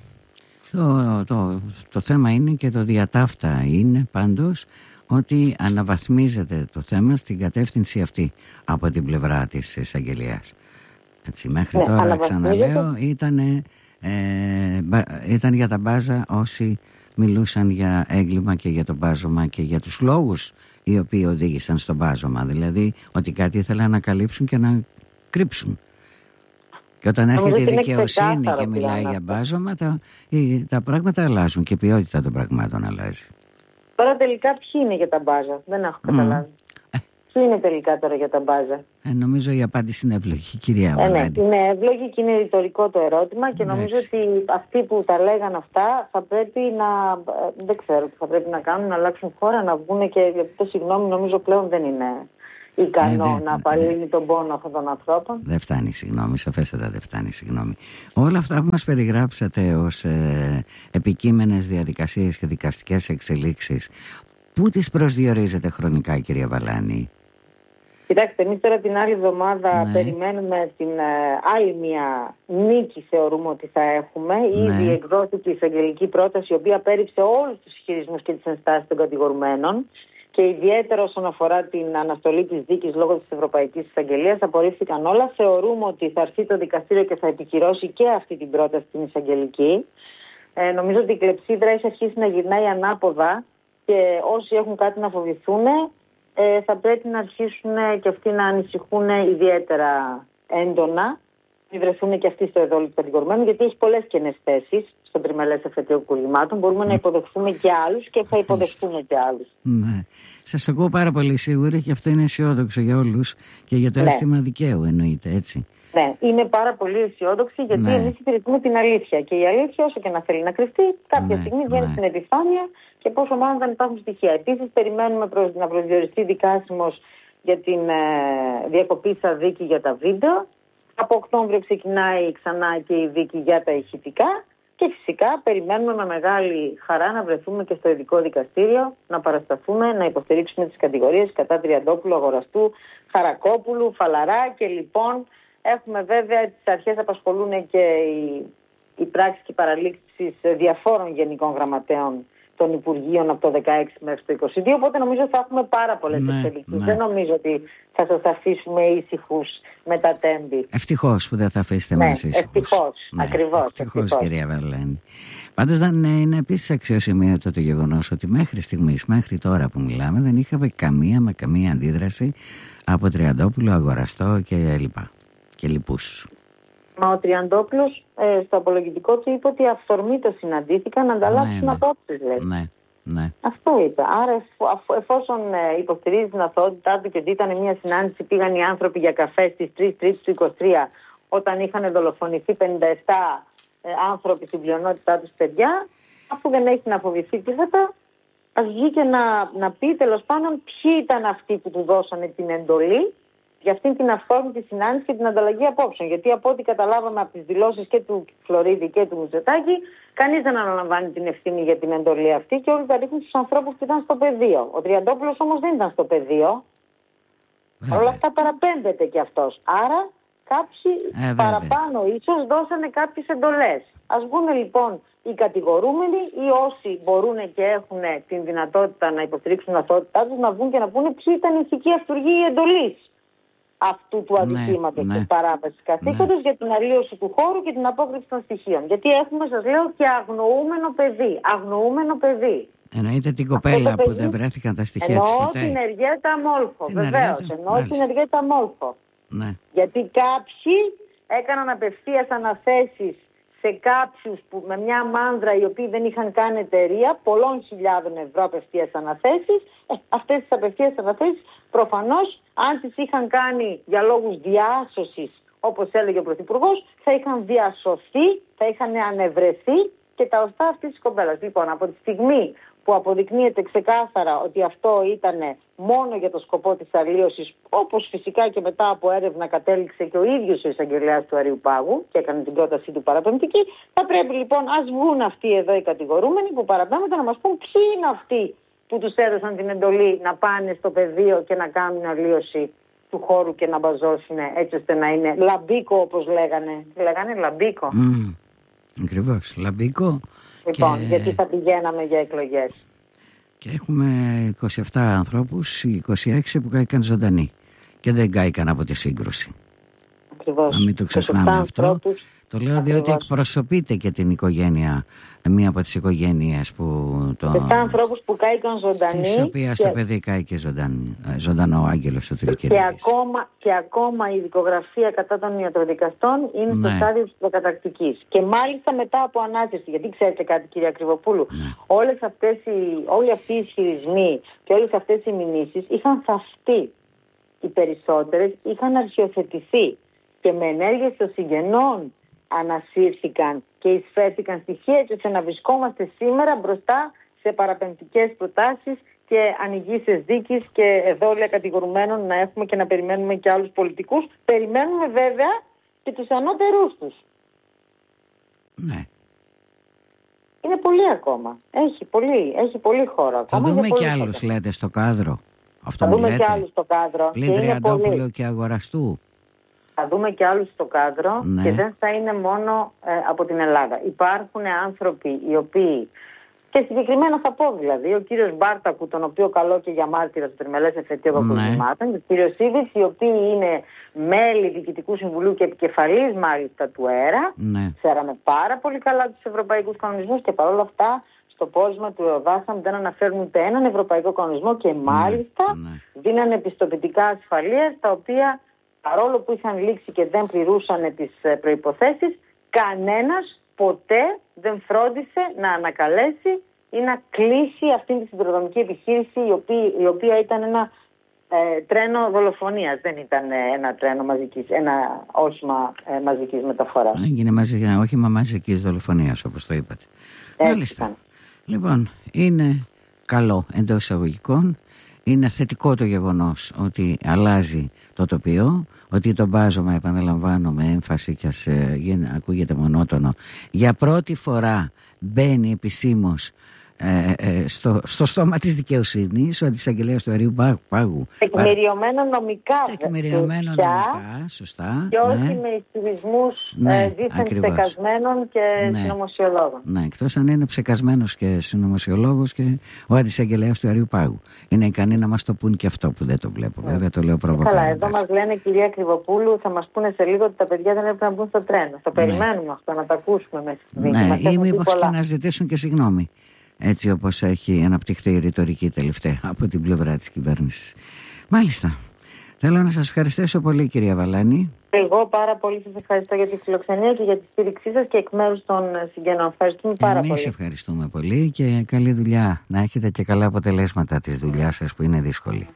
Το, το, το θέμα είναι και το διατάφτα είναι πάντως ότι αναβαθμίζεται το θέμα στην κατεύθυνση αυτή από την πλευρά της εισαγγελίας. Έτσι, μέχρι ναι, τώρα, ξαναλέω, ήταν, ε, ήταν για τα μπάζα όσοι μιλούσαν για έγκλημα και για το μπάζωμα και για τους λόγους οι οποίοι οδήγησαν στο μπάζωμα. Δηλαδή ότι κάτι ήθελαν να καλύψουν και να κρύψουν. Και όταν έρχεται η δικαιοσύνη και μιλάει για μπάζωμα, τα, τα πράγματα αλλάζουν και η ποιότητα των πραγμάτων αλλάζει. Τώρα τελικά ποιοι είναι για τα μπάζα, δεν έχω καταλάβει. Mm. Ποιο είναι τελικά τώρα για τα μπάζα? Ε, νομίζω η απάντηση είναι εύλογη, κυρία Βαλάνη. Ε, ναι, είναι εύλογη και είναι ρητορικό το ερώτημα και νομίζω Εντάξει. ότι αυτοί που τα λέγαν αυτά θα πρέπει να, δεν ξέρω τι θα πρέπει να κάνουν, να αλλάξουν χώρα, να βγουν και, γιατί το συγγνώμη νομίζω πλέον δεν είναι ικανό ε, δε, να απαλύνει ε, τον πόνο αυτών των ανθρώπων. Δεν φτάνει συγγνώμη, σαφέστατα δεν φτάνει συγγνώμη. Όλα αυτά που μας περιγράψατε ως ε, επικείμενες διαδικασίες και δικαστικές εξελίξεις, πού τις προσδιορίζετε χρονικά, κυρία Βαλάνη? Κοιτάξτε, εμείς τώρα την άλλη εβδομάδα ναι. περιμένουμε την ε, άλλη μια νίκη, θεωρούμε ότι θα έχουμε. Ναι. Ήδη εκδόθηκε η εισαγγελική πρόταση, η οποία πέριψε όλους τους ισχυρισμούς και τις ενστάσεις των κατηγορουμένων. Και ιδιαίτερα όσον αφορά την αναστολή της δίκης λόγω της Ευρωπαϊκής Εισαγγελίας, απορρίφθηκαν όλα. Θεωρούμε ότι θα έρθει το δικαστήριο και θα επικυρώσει και αυτή την πρόταση την εισαγγελική. Ε, νομίζω ότι η κλεψίδρα έχει αρχίσει να γυρνάει ανάποδα και όσοι έχουν κάτι να φοβηθούν, ε, θα πρέπει να αρχίσουν και αυτοί να ανησυχούν ιδιαίτερα έντονα. Να βρεθούν και αυτοί στο εδόλιο του κατηγορουμένου, γιατί έχει πολλές κενές θέσεις στον τριμελές εφετείο κολλημάτων. Μπορούμε να υποδεχθούμε και άλλους και θα υποδεχθούμε και άλλους. Ναι. Σας ακούω πάρα πολύ σίγουρη και αυτό είναι αισιόδοξο για όλους και για το ναι. αίσθημα δικαίου, εννοείται, έτσι. Ναι, είμαι πάρα πολύ αισιόδοξη, γιατί ναι. εμείς υπηρετούμε την αλήθεια. Και η αλήθεια, όσο και να θέλει να κρυφτεί, κάποια ναι, στιγμή βγαίνει ναι. στην επιφάνεια και πόσο μάλλον δεν υπάρχουν στοιχεία. Επίσης, περιμένουμε προς, να προσδιοριστεί δικάσιμος για την ε, διακοπή στα δίκη για τα βίντεο. Από Οκτώβριο ξεκινάει ξανά και η δίκη για τα ηχητικά. Και φυσικά περιμένουμε με μεγάλη χαρά να βρεθούμε και στο ειδικό δικαστήριο, να παρασταθούμε, να υποστηρίξουμε τις κατηγορίες κατά Τριαντόπουλου, Αγοραστού, Χαρακόπουλου, Φαλαρά και λοιπόν έχουμε βέβαια τις αρχές απασχολούν και οι, οι πράξεις και οι παραλήψεις διαφόρων γενικών γραμματέων των Υπουργείων από το δεκαέξι μέχρι το είκοσι δύο, οπότε νομίζω θα έχουμε πάρα πολλές ναι, εξελίξεις. Ναι. Δεν νομίζω ότι θα σας αφήσουμε ήσυχους με τα τέμπη. Ευτυχώς που δεν θα αφήσετε ναι, μας ήσυχους. Ευτυχώς, ναι, ακριβώς. Ευτυχώς, ευτυχώς. κυρία Βαλάνη. Πάντως δεν είναι επίσης αξιοσημείωτο το γεγονός ότι μέχρι στιγμής, μέχρι τώρα που μιλάμε, δεν είχαμε καμία με καμία αντίδραση από Τριαντόπουλο, Αγοραστό και λοιπά και λοιπούς. Μα ο Τριαντόπουλος ε, στο απολογητικό του είπε ότι αυθορμήτως συναντήθηκαν να ανταλλάξουν ναι, απόψεις, λέει. Ναι, ναι. Αυτό είπε. Άρα εφ, εφόσον ε, υποστηρίζει την αθωότητά του και ότι ήταν μια συνάντηση, πήγαν οι άνθρωποι για καφέ στις τρεις Τρίτου του είκοσι τρία, όταν είχαν δολοφονηθεί πενήντα επτά ε, άνθρωποι στην πλειονότητά τους παιδιά, αφού δεν έχει να φοβηθεί τίποτα, ας βγει και να, να πει τέλος πάντων ποιοι ήταν αυτοί που του δώσανε την εντολή για αυτήν την αυθόρμητη συνάντηση και την ανταλλαγή απόψεων. Γιατί από ό,τι καταλάβαμε από τις δηλώσεις και του Φλωρίδη και του Μητσοτάκη, κανείς δεν αναλαμβάνει την ευθύνη για την εντολή αυτή και όλοι τα ρίχνουν στους ανθρώπους που ήταν στο πεδίο. Ο Τριαντόπουλος όμως δεν ήταν στο πεδίο. Παρ' όλα αυτά παραπέμπεται κι αυτός. Άρα κάποιοι ε, παραπάνω ίσως δώσανε κάποιες εντολές. Ας βγουν λοιπόν οι κατηγορούμενοι ή όσοι μπορούν και έχουν την δυνατότητα να υποστηρίξουν την αθωότητά τους να βγουν και να πούνε ποιοι ήταν οι ηθικοί αυτούργοι εντολής αυτού του αδικήματος ναι, της ναι, παράβασης καθήκοντος ναι. για την αλλίωση του χώρου και την απόκρυψη των στοιχείων. Γιατί έχουμε, σας λέω, και αγνοούμενο παιδί. Αγνοούμενο παιδί. Εννοείται την κοπέλα που παιδί, δεν βρέθηκαν τα στοιχεία της ποτέ. Εννοώ την Εργέτα Μόλφο, βεβαίως. Εννοώ την Εργέτα Μόλφο. Ναι. Γιατί κάποιοι έκαναν απευθείας αναθέσεις σε κάποιους που, με μια μάνδρα οι οποίοι δεν είχαν καν εταιρεία, πολλών χιλιάδων ευρώ απευθείας αναθέσεις. Ε, αυτές τις απευθείας αναθέσεις προφανώς, αν τις είχαν κάνει για λόγους διάσωσης, όπως έλεγε ο Πρωθυπουργός, θα είχαν διασωθεί, θα είχαν ανεβρεθεί και τα οστά αυτής της κοπέλας. Λοιπόν, από τη στιγμή που αποδεικνύεται ξεκάθαρα ότι αυτό ήταν μόνο για το σκοπό της αλλίωσης, όπως φυσικά και μετά από έρευνα κατέληξε και ο ίδιος ο εισαγγελέας του Αριουπάγου και έκανε την πρότασή του παραπεμπτική, θα πρέπει λοιπόν, ας βγουν αυτοί εδώ οι κατηγορούμενοι που παραπέμπονται να μας πούν ποιοι είναι αυτοί που τους έδωσαν την εντολή να πάνε στο πεδίο και να κάνουν αλλίωση του χώρου και να μπαζώσουν έτσι ώστε να είναι λαμπίκο, όπως λέγανε. Τι λέγανε, λαμπίκο. Mm, ακριβώς, λαμπίκο. Λοιπόν, και... γιατί θα πηγαίναμε για εκλογές. Και έχουμε είκοσι επτά ανθρώπους, είκοσι έξι που κάηκαν ζωντανοί και δεν κάηκαν από τη σύγκρουση. Ακριβώς. Να μην το ξεχνάμε αυτό. Ανθρώπους. Το λέω ακριβώς. Διότι εκπροσωπείται και την οικογένεια, μία από τις οικογένειες που το... Επτά ανθρώπους που κάηκαν ζωντανοί. Της οποίας και... το παιδί κάηκε ζωντανό, ζωντανό ο Άγγελος του Τηλικυρίδης. Και ακόμα, και ακόμα η δικογραφία κατά των ιατροδικαστών είναι ναι. στο στάδιο της προκαταρκτικής. Και μάλιστα μετά από ανάθεση, γιατί ξέρετε κάτι κυρία Κρυβοπούλου, ναι. όλες αυτές οι, όλοι αυτοί οι ισχυρισμοί και όλες αυτές οι μηνύσεις είχαν θαυτεί. οι περισσότερες είχαν αρχιοθετηθεί και με ενέργειες των συγγενών ανασύρθηκαν και εισφέρθηκαν στοιχεία έτσι ώστε να βρισκόμαστε σήμερα μπροστά σε παραπεμπτικές προτάσεις και ανοιγήσεις δίκης και εδόλια κατηγορουμένων να έχουμε και να περιμένουμε και άλλους πολιτικούς. Περιμένουμε βέβαια και τους ανώτερούς τους. Ναι. Είναι πολύ ακόμα. Έχει πολύ, έχει πολύ χώρο ακόμα. Θα δούμε και άλλους χώρο. Λέτε στο κάδρο. Αυτό θα δούμε λέτε. και άλλους στο κάδρο. Πλην Τριαντόπουλο και Αγοραστού. Θα δούμε και άλλους στο κάδρο, ναι. Και δεν θα είναι μόνο ε, από την Ελλάδα. Υπάρχουν άνθρωποι οι οποίοι, και συγκεκριμένα θα πω δηλαδή, ο κύριος Μπάρτακου, τον οποίο καλώ και για μάρτυρα στο τριμελές εφετείο αποκρουσμάτων, και ο κύριος Σίβιτς, οι οποίοι είναι μέλη Διοικητικού Συμβουλίου και επικεφαλής μάλιστα του ΕΡΑ. Ναι. Ξέραμε πάρα πολύ καλά τους ευρωπαϊκούς κανονισμούς και παρόλα αυτά στο πόρισμα του ΕΟΔΑΣΑΜ δεν αναφέρουν ούτε έναν ευρωπαϊκό κανονισμό και μάλιστα ναι. Ναι. δίνανε επιστοποιητικά ασφαλείας τα οποία, παρόλο που είχαν λήξει και δεν πληρούσαν τις προϋποθέσεις, κανένας ποτέ δεν φρόντισε να ανακαλέσει ή να κλείσει αυτή τη συνδρομική επιχείρηση, η οποία, η οποία ήταν ένα ε, τρένο δολοφονίας, δεν ήταν ένα τρένο μαζικής, ένα όχημα ε, μαζικής μεταφοράς. Έγινε μαζί, ένα όχημα μαζικής δολοφονίας, όπως το είπατε. Έτσι μάλιστα. Ήταν. Λοιπόν, είναι καλό εντός εισαγωγικών. Είναι θετικό το γεγονός ότι αλλάζει το τοπίο, ότι το μπάζωμα, επαναλαμβάνω με έμφαση και ας ε, ακούγεται μονότονο, για πρώτη φορά μπαίνει επισήμως ε, ε, στο, στο στόμα της δικαιοσύνης, ο αντισαγγελέας του Αριού Πάγου. Τεκμηριωμένο νομικά. Τεκμηριωμένο νομικά, σωστά. Και όχι ναι. με ισχυρισμούς ναι, ε, δίθεν ψεκασμένων και ναι. συνωμοσιολόγων. Ναι, εκτός αν είναι ψεκασμένος και συνωμοσιολόγος και ο αντισαγγελέας του Αριού Πάγου. Είναι ικανοί να μας το πούν και αυτό που δεν το βλέπω. Ναι. Βέβαια το λέω προβοκάροντας. Καλά, εδώ μας λένε, κυρία Κρυβοπούλου, θα μας πούνε σε λίγο ότι τα παιδιά δεν έπρεπε να μπουν στο τρένο. Το ναι. περιμένουμε αυτό, να τα ακούσουμε μέσα στη δίκη. Ναι, ή μήπως και να ζητήσουν και συγγνώμη. Έτσι όπως έχει αναπτυχθεί η ρητορική τελευταία από την πλευρά της κυβέρνησης. Μάλιστα. Θέλω να σας ευχαριστήσω πολύ, κυρία Βαλάνη. Εγώ πάρα πολύ σας ευχαριστώ για τη φιλοξενία και για τη στήριξή σας και εκ μέρους των συγγενών. Ευχαριστούμε πάρα Εμείς πολύ. Εμείς ευχαριστούμε πολύ και καλή δουλειά. Να έχετε και καλά αποτελέσματα της δουλειάς σας που είναι δύσκολη.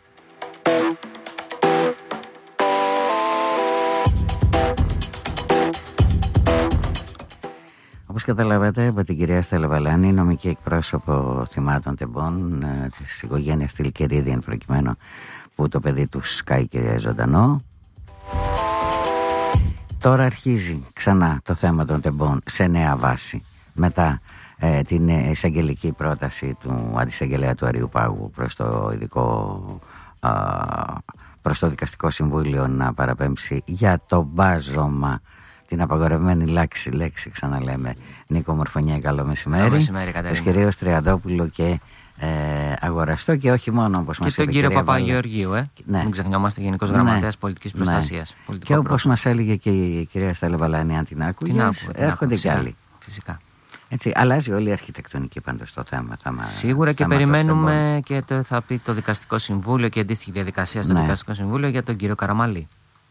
Όπως καταλάβατε από την κυρία Στέλλα Βαλάνη, νομική εκπρόσωπο θυμάτων τεμπών ε, της οικογένειας Τιλκερίδη, εν προκειμένου που το παιδί του σκάηκε ζωντανό. Τώρα αρχίζει ξανά το θέμα των τεμπών σε νέα βάση μετά ε, την εισαγγελική πρόταση του αντισαγγελέα του Αριού Πάγου προς το ειδικό ε, προς το Δικαστικό Συμβούλιο να παραπέμψει για το μπάζωμα, την απαγορευμένη λέξη, λέξη ξαναλέμε. Νίκο Μορφωνιά, καλό μεσημέρι. Καλό μεσημέρι, τους κυρίους Τριαντόπουλο και ε, Αγοραστό και όχι μόνο, όπως μας είπε. Και τον κύριο Παπαγεωργίου, ε. ναι. Μην ξεχνιόμαστε, Γενικός ναι. Γραμματέας Πολιτικής Προστασίας. Ναι. Και όπως μας έλεγε και η κυρία Στέλλα Βαλάνη, αν την άκουγες, έρχονται κι άλλοι. Φυσικά. Έτσι, αλλάζει όλη η αρχιτεκτονική πάντως το θέμα. θέμα Σίγουρα και περιμένουμε και το, θα πει το Δικαστικό Συμβούλιο και αντίστοιχη διαδικασία στο ναι. Δικαστικό Συμβούλιο για τον κύριο Καραμαλή.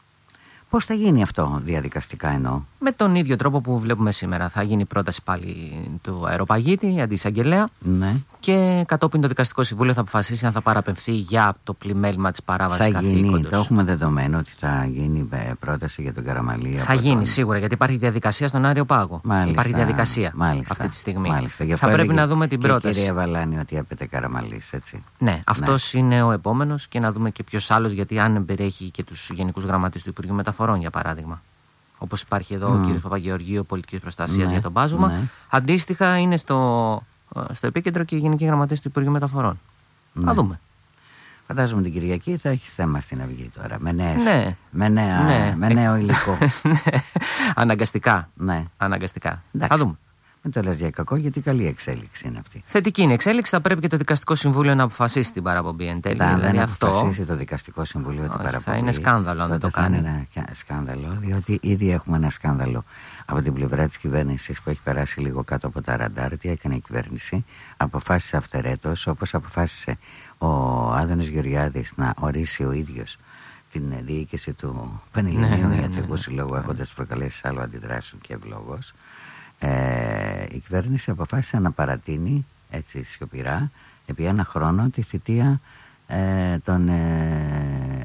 Πώς θα γίνει αυτό διαδικαστικά εννοώ? Με τον ίδιο τρόπο που βλέπουμε σήμερα. Θα γίνει πρόταση πάλι του αεροπαγίτη, αντισαγγελέα. Ναι. Και κατόπιν το Δικαστικό Συμβούλιο θα αποφασίσει αν θα παραπεμφθεί για το πλημέλημα της παράβασης καθήκοντος. Θα γίνει, το έχουμε δεδομένο ότι θα γίνει πρόταση για τον Καραμαλή. Θα γίνει τον... σίγουρα, γιατί υπάρχει διαδικασία στον Άριο Πάγο. Μάλιστα, υπάρχει διαδικασία μάλιστα, αυτή τη στιγμή. Μάλιστα, θα πρέπει να δούμε την και πρόταση. Η κυρία Βαλάνη ότι έπεται Καραμαλής, έτσι. Ναι, αυτός ναι. είναι ο επόμενος και να δούμε και ποιος άλλος, γιατί αν περιέχει και τους γενικούς γραμματείς του Υπουργείου Μεταφορών, για παράδειγμα. Όπως υπάρχει εδώ mm. ο κύριος Παπαγεωργίου, Πολιτικής Προστασίας ναι, για τον μπάζωμα. Ναι. Αντίστοιχα είναι στο, στο επίκεντρο και η Γενική Γραμματέας του Υπουργείου Μεταφορών. Ναι. Θα δούμε. Φαντάζομαι την Κυριακή θα έχει θέμα στην Αυγή τώρα. Με, νέες, ναι. με, νέα, ναι. με νέο υλικό. Αναγκαστικά. Ναι. Αναγκαστικά. Εντάξει. Θα δούμε. Μην το λες για κακό, γιατί καλή εξέλιξη είναι αυτή. Θετική είναι εξέλιξη. Θα πρέπει και το Δικαστικό Συμβούλιο να αποφασίσει την παραπομπή εν τέλει. Αν δηλαδή δεν αυτό... αποφασίσει το Δικαστικό Συμβούλιο την παραπομπή, θα είναι σκάνδαλο αν δεν το κάνει. Θα είναι ένα σκάνδαλο, διότι ήδη έχουμε ένα σκάνδαλο από την πλευρά της κυβέρνησης που έχει περάσει λίγο κάτω από τα ραντάρ. Τι έκανε η κυβέρνηση? Αποφάσισε αυθαιρέτως, όπως αποφάσισε ο Άδωνης Γεωργιάδης να ορίσει ο ίδιος την διοίκηση του Πανελληνίου ναι, Ιατρικού ναι, ναι, Συλλόγου, ναι. έχοντας προκαλέσει άλλο αντιδράσεων και ευλόγως. Ε, η κυβέρνηση αποφάσισε να παρατείνει έτσι σιωπηρά επί ένα χρόνο τη θητεία ε, των ε,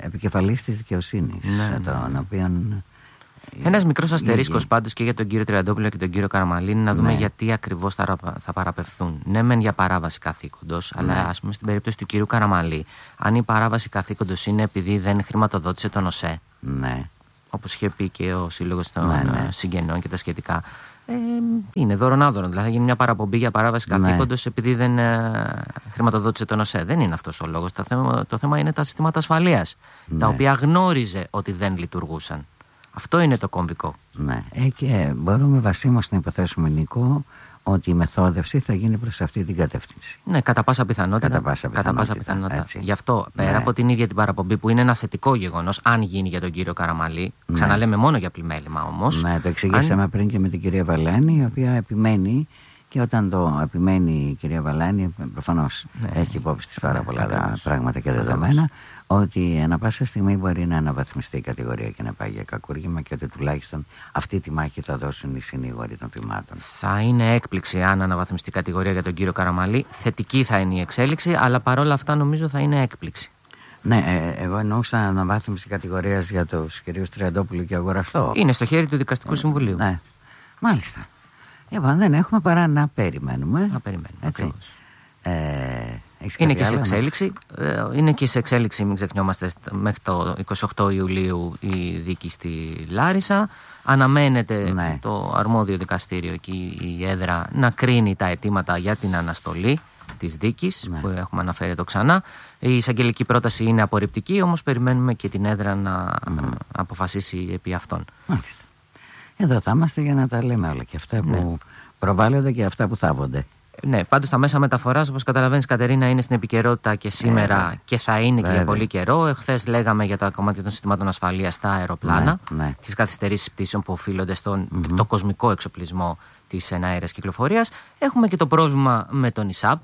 επικεφαλής της δικαιοσύνης, ναι, τον οποίον... Ένας μικρός αστερίσκος πάντως και για τον κύριο Τριαντόπουλο και τον κύριο Καραμαλή είναι να δούμε, ναι, γιατί ακριβώς θα, θα παραπευθούν. Ναι, μεν για παράβαση καθήκοντος, ναι, αλλά ας πούμε στην περίπτωση του κύριου Καραμαλή, αν η παράβαση καθήκοντος είναι επειδή δεν χρηματοδότησε τον ΟΣΕ, ναι, όπως είχε πει και ο Σύλλογος των, ναι, ναι, Συγγενών και τα σχετικά, ε, είναι δωρονάδωρον. Δηλαδή θα γίνει μια παραπομπή για παράβαση καθήκοντος, ναι, επειδή δεν ε, χρηματοδότησε τον ΟΣΕ. Δεν είναι αυτός ο λόγος. Το θέμα, το θέμα είναι τα συστήματα ασφαλείας, ναι, τα οποία γνώριζε ότι δεν λειτουργούσαν. Αυτό είναι το κομβικό. Ναι, ε, και μπορούμε βασίμως να υποθέσουμε, Νίκο, ότι η μεθόδευση θα γίνει προς αυτή την κατεύθυνση. Ναι, κατά πάσα πιθανότητα. Κατά πάσα πιθανότητα. Κατά πάσα πιθανότητα. Γι' αυτό, πέρα, ναι, από την ίδια την παραπομπή, που είναι ένα θετικό γεγονός, αν γίνει για τον κύριο Καραμαλή, ναι, ξαναλέμε μόνο για πλημέλημα όμως. Ναι, το εξηγήσαμε αν... πριν και με την κυρία Βαλάνη, η οποία επιμένει. Και όταν το επιμένει η κυρία Βαλάνη, προφανώς, ναι, έχει υπόψη της πάρα πολλά, ναι, πράγματα και δεδομένα, ότι ανά πάσα στιγμή μπορεί να αναβαθμιστεί η κατηγορία και να πάει για κακούργημα και ότι τουλάχιστον αυτή τη μάχη θα δώσουν οι συνήγοροι των θυμάτων. Θα είναι έκπληξη αν αναβαθμιστεί η κατηγορία για τον κύριο Καραμαλή. Θετική θα είναι η εξέλιξη, αλλά παρόλα αυτά νομίζω θα είναι έκπληξη. Ναι, ε, εγώ εννοούσα αναβάθμιση κατηγορίας για τους κυρίους Τριαντόπουλου και Αγοραστό. Είναι στο χέρι του Δικαστικού ε, Συμβουλίου. Ναι, μάλιστα. Λοιπόν, δεν έχουμε παρά να περιμένουμε. Να περιμένουμε, έτσι. Ε, είναι και σε εξέλιξη. Ε, είναι και σε εξέλιξη, μην ξεχνιόμαστε, μέχρι το είκοσι οκτώ Ιουλίου η δίκη στη Λάρισα. Αναμένεται, ναι, το αρμόδιο δικαστήριο εκεί, η έδρα, να κρίνει τα αιτήματα για την αναστολή της δίκης, ναι, που έχουμε αναφέρει εδώ ξανά. Η εισαγγελική πρόταση είναι απορριπτική, όμως περιμένουμε και την έδρα να mm. αποφασίσει επί αυτών. Μάλιστα. Εδώ θα είμαστε για να τα λέμε όλα, και αυτά, ναι, που προβάλλονται και αυτά που θάβονται. Ναι, πάντως τα μέσα μεταφοράς, όπως καταλαβαίνεις, Κατερίνα, είναι στην επικαιρότητα και σήμερα, ε, και θα είναι, βέβαια, και για πολύ καιρό. Εχθές λέγαμε για το κομμάτι των συστημάτων ασφαλείας στα αεροπλάνα, ναι, ναι, τις καθυστερήσεις πτήσεων που οφείλονται στον mm-hmm. το κοσμικό εξοπλισμό της εναέρειας κυκλοφορίας. Έχουμε και το πρόβλημα με τον ΙΣΑΠ,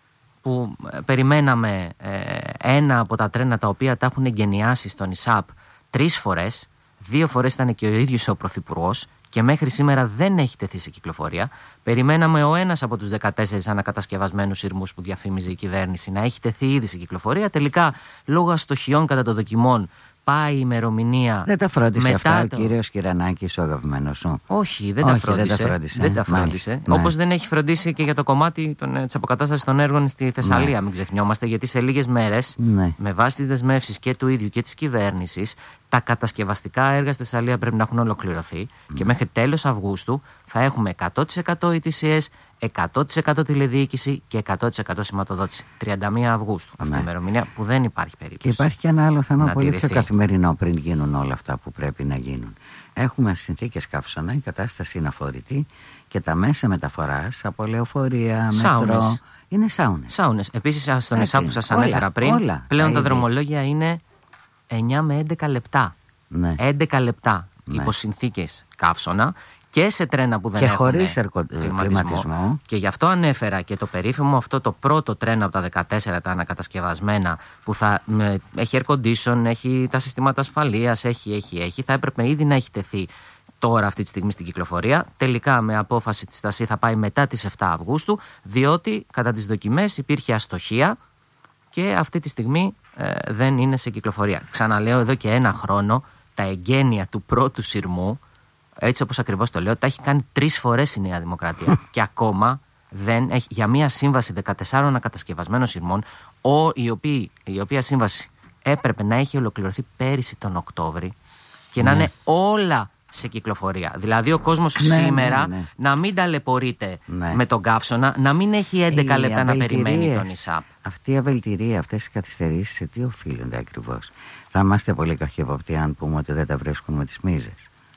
που περιμέναμε ε, ένα από τα τρένα τα οποία τα έχουν εγκαινιάσει στον ΙΣΑΠ τρεις φορές. Δύο φορές ήταν και ο ίδιος ο Πρωθυπουργός και μέχρι σήμερα δεν έχει τεθεί σε κυκλοφορία. Περιμέναμε ο ένας από τους δεκατέσσερις ανακατασκευασμένους σειρμούς που διαφήμιζε η κυβέρνηση να έχει τεθεί ήδη σε κυκλοφορία. Τελικά, λόγω αστοχιών κατά των δοκιμών, πάει η ημερομηνία. Δεν τα φρόντισε αυτά το... ο κύριος Κυρανάκης, ο αγαπημένος σου? Όχι, δεν, Όχι τα, φρόντισε. δεν τα φρόντισε. Δεν τα φρόντισε. Ναι. Όπως δεν έχει φροντίσει και για το κομμάτι της αποκατάστασης των έργων στη Θεσσαλία, ναι, μην ξεχνιόμαστε, γιατί σε λίγες μέρες, ναι, με βάση τις δεσμεύσεις και του ίδιου και της κυβέρνησης, τα κατασκευαστικά έργα στη Θεσσαλία πρέπει να έχουν ολοκληρωθεί, mm. και μέχρι τέλος Αυγούστου θα έχουμε εκατό τοις εκατό ι τι σι ες, εκατό τοις εκατό τηλεδιοίκηση και εκατό τοις εκατό σηματοδότηση. τριάντα μία Αυγούστου, αυτή, ναι, η ημερομηνία που δεν υπάρχει περίπτωση. Και υπάρχει και ένα άλλο θέμα πολύ πιο καθημερινό πριν γίνουν όλα αυτά που πρέπει να γίνουν. Έχουμε συνθήκες καύσωνα, η κατάσταση είναι αφορητή και τα μέσα μεταφοράς από λεωφορεία, μετρό, είναι σάουνες. Σάουνες. Επίσης, στον ΙΣΑ που σας ανέφερα πριν, όλα, πλέον τα δρομολόγια είναι εννιά με έντεκα λεπτά. Ναι. έντεκα λεπτά, ναι, υπό συνθήκες καύσωνα και σε τρένα που δεν και έχουν χωρίς κλιματισμό. Και γι' αυτό ανέφερα και το περίφημο αυτό το πρώτο τρένο από τα δεκατέσσερα τα ανακατασκευασμένα που θα με, έχει air condition, έχει τα συστήματα ασφαλείας, έχει, έχει, έχει. Θα έπρεπε ήδη να έχει τεθεί τώρα αυτή τη στιγμή στην κυκλοφορία. Τελικά με απόφαση της ΤΑΣΥ θα πάει μετά τις επτά Αυγούστου, διότι κατά τις δοκιμές υπήρχε αστοχία και αυτή τη στιγμή ε, δεν είναι σε κυκλοφορία. Ξαναλέω, εδώ και ένα χρόνο τα εγγένεια του πρώτου σειρμού, έτσι όπως ακριβώς το λέω, τα έχει κάνει τρεις φορές η Νέα Δημοκρατία και ακόμα δεν έχει, για μια σύμβαση δεκατεσσάρων ανακατασκευασμένων σειρμών, ο, η, οποία, η οποία σύμβαση έπρεπε να έχει ολοκληρωθεί πέρυσι τον Οκτώβρη και ναι, να είναι όλα σε κυκλοφορία. Δηλαδή ο κόσμος ναι, σήμερα ναι, ναι. να μην ταλαιπωρείται ναι. με τον καύσωνα, να μην έχει έντεκα ε, λεπτά να περιμένει τον ΙΣΑΠ. Αυτή η αβελτηρία, αυτές οι καθυστερήσεις σε τι οφείλονται ακριβώς? Θα είμαστε πολύ καχυβοπτοί αν πούμε ότι δεν τα βρίσκουν με τις μίζες.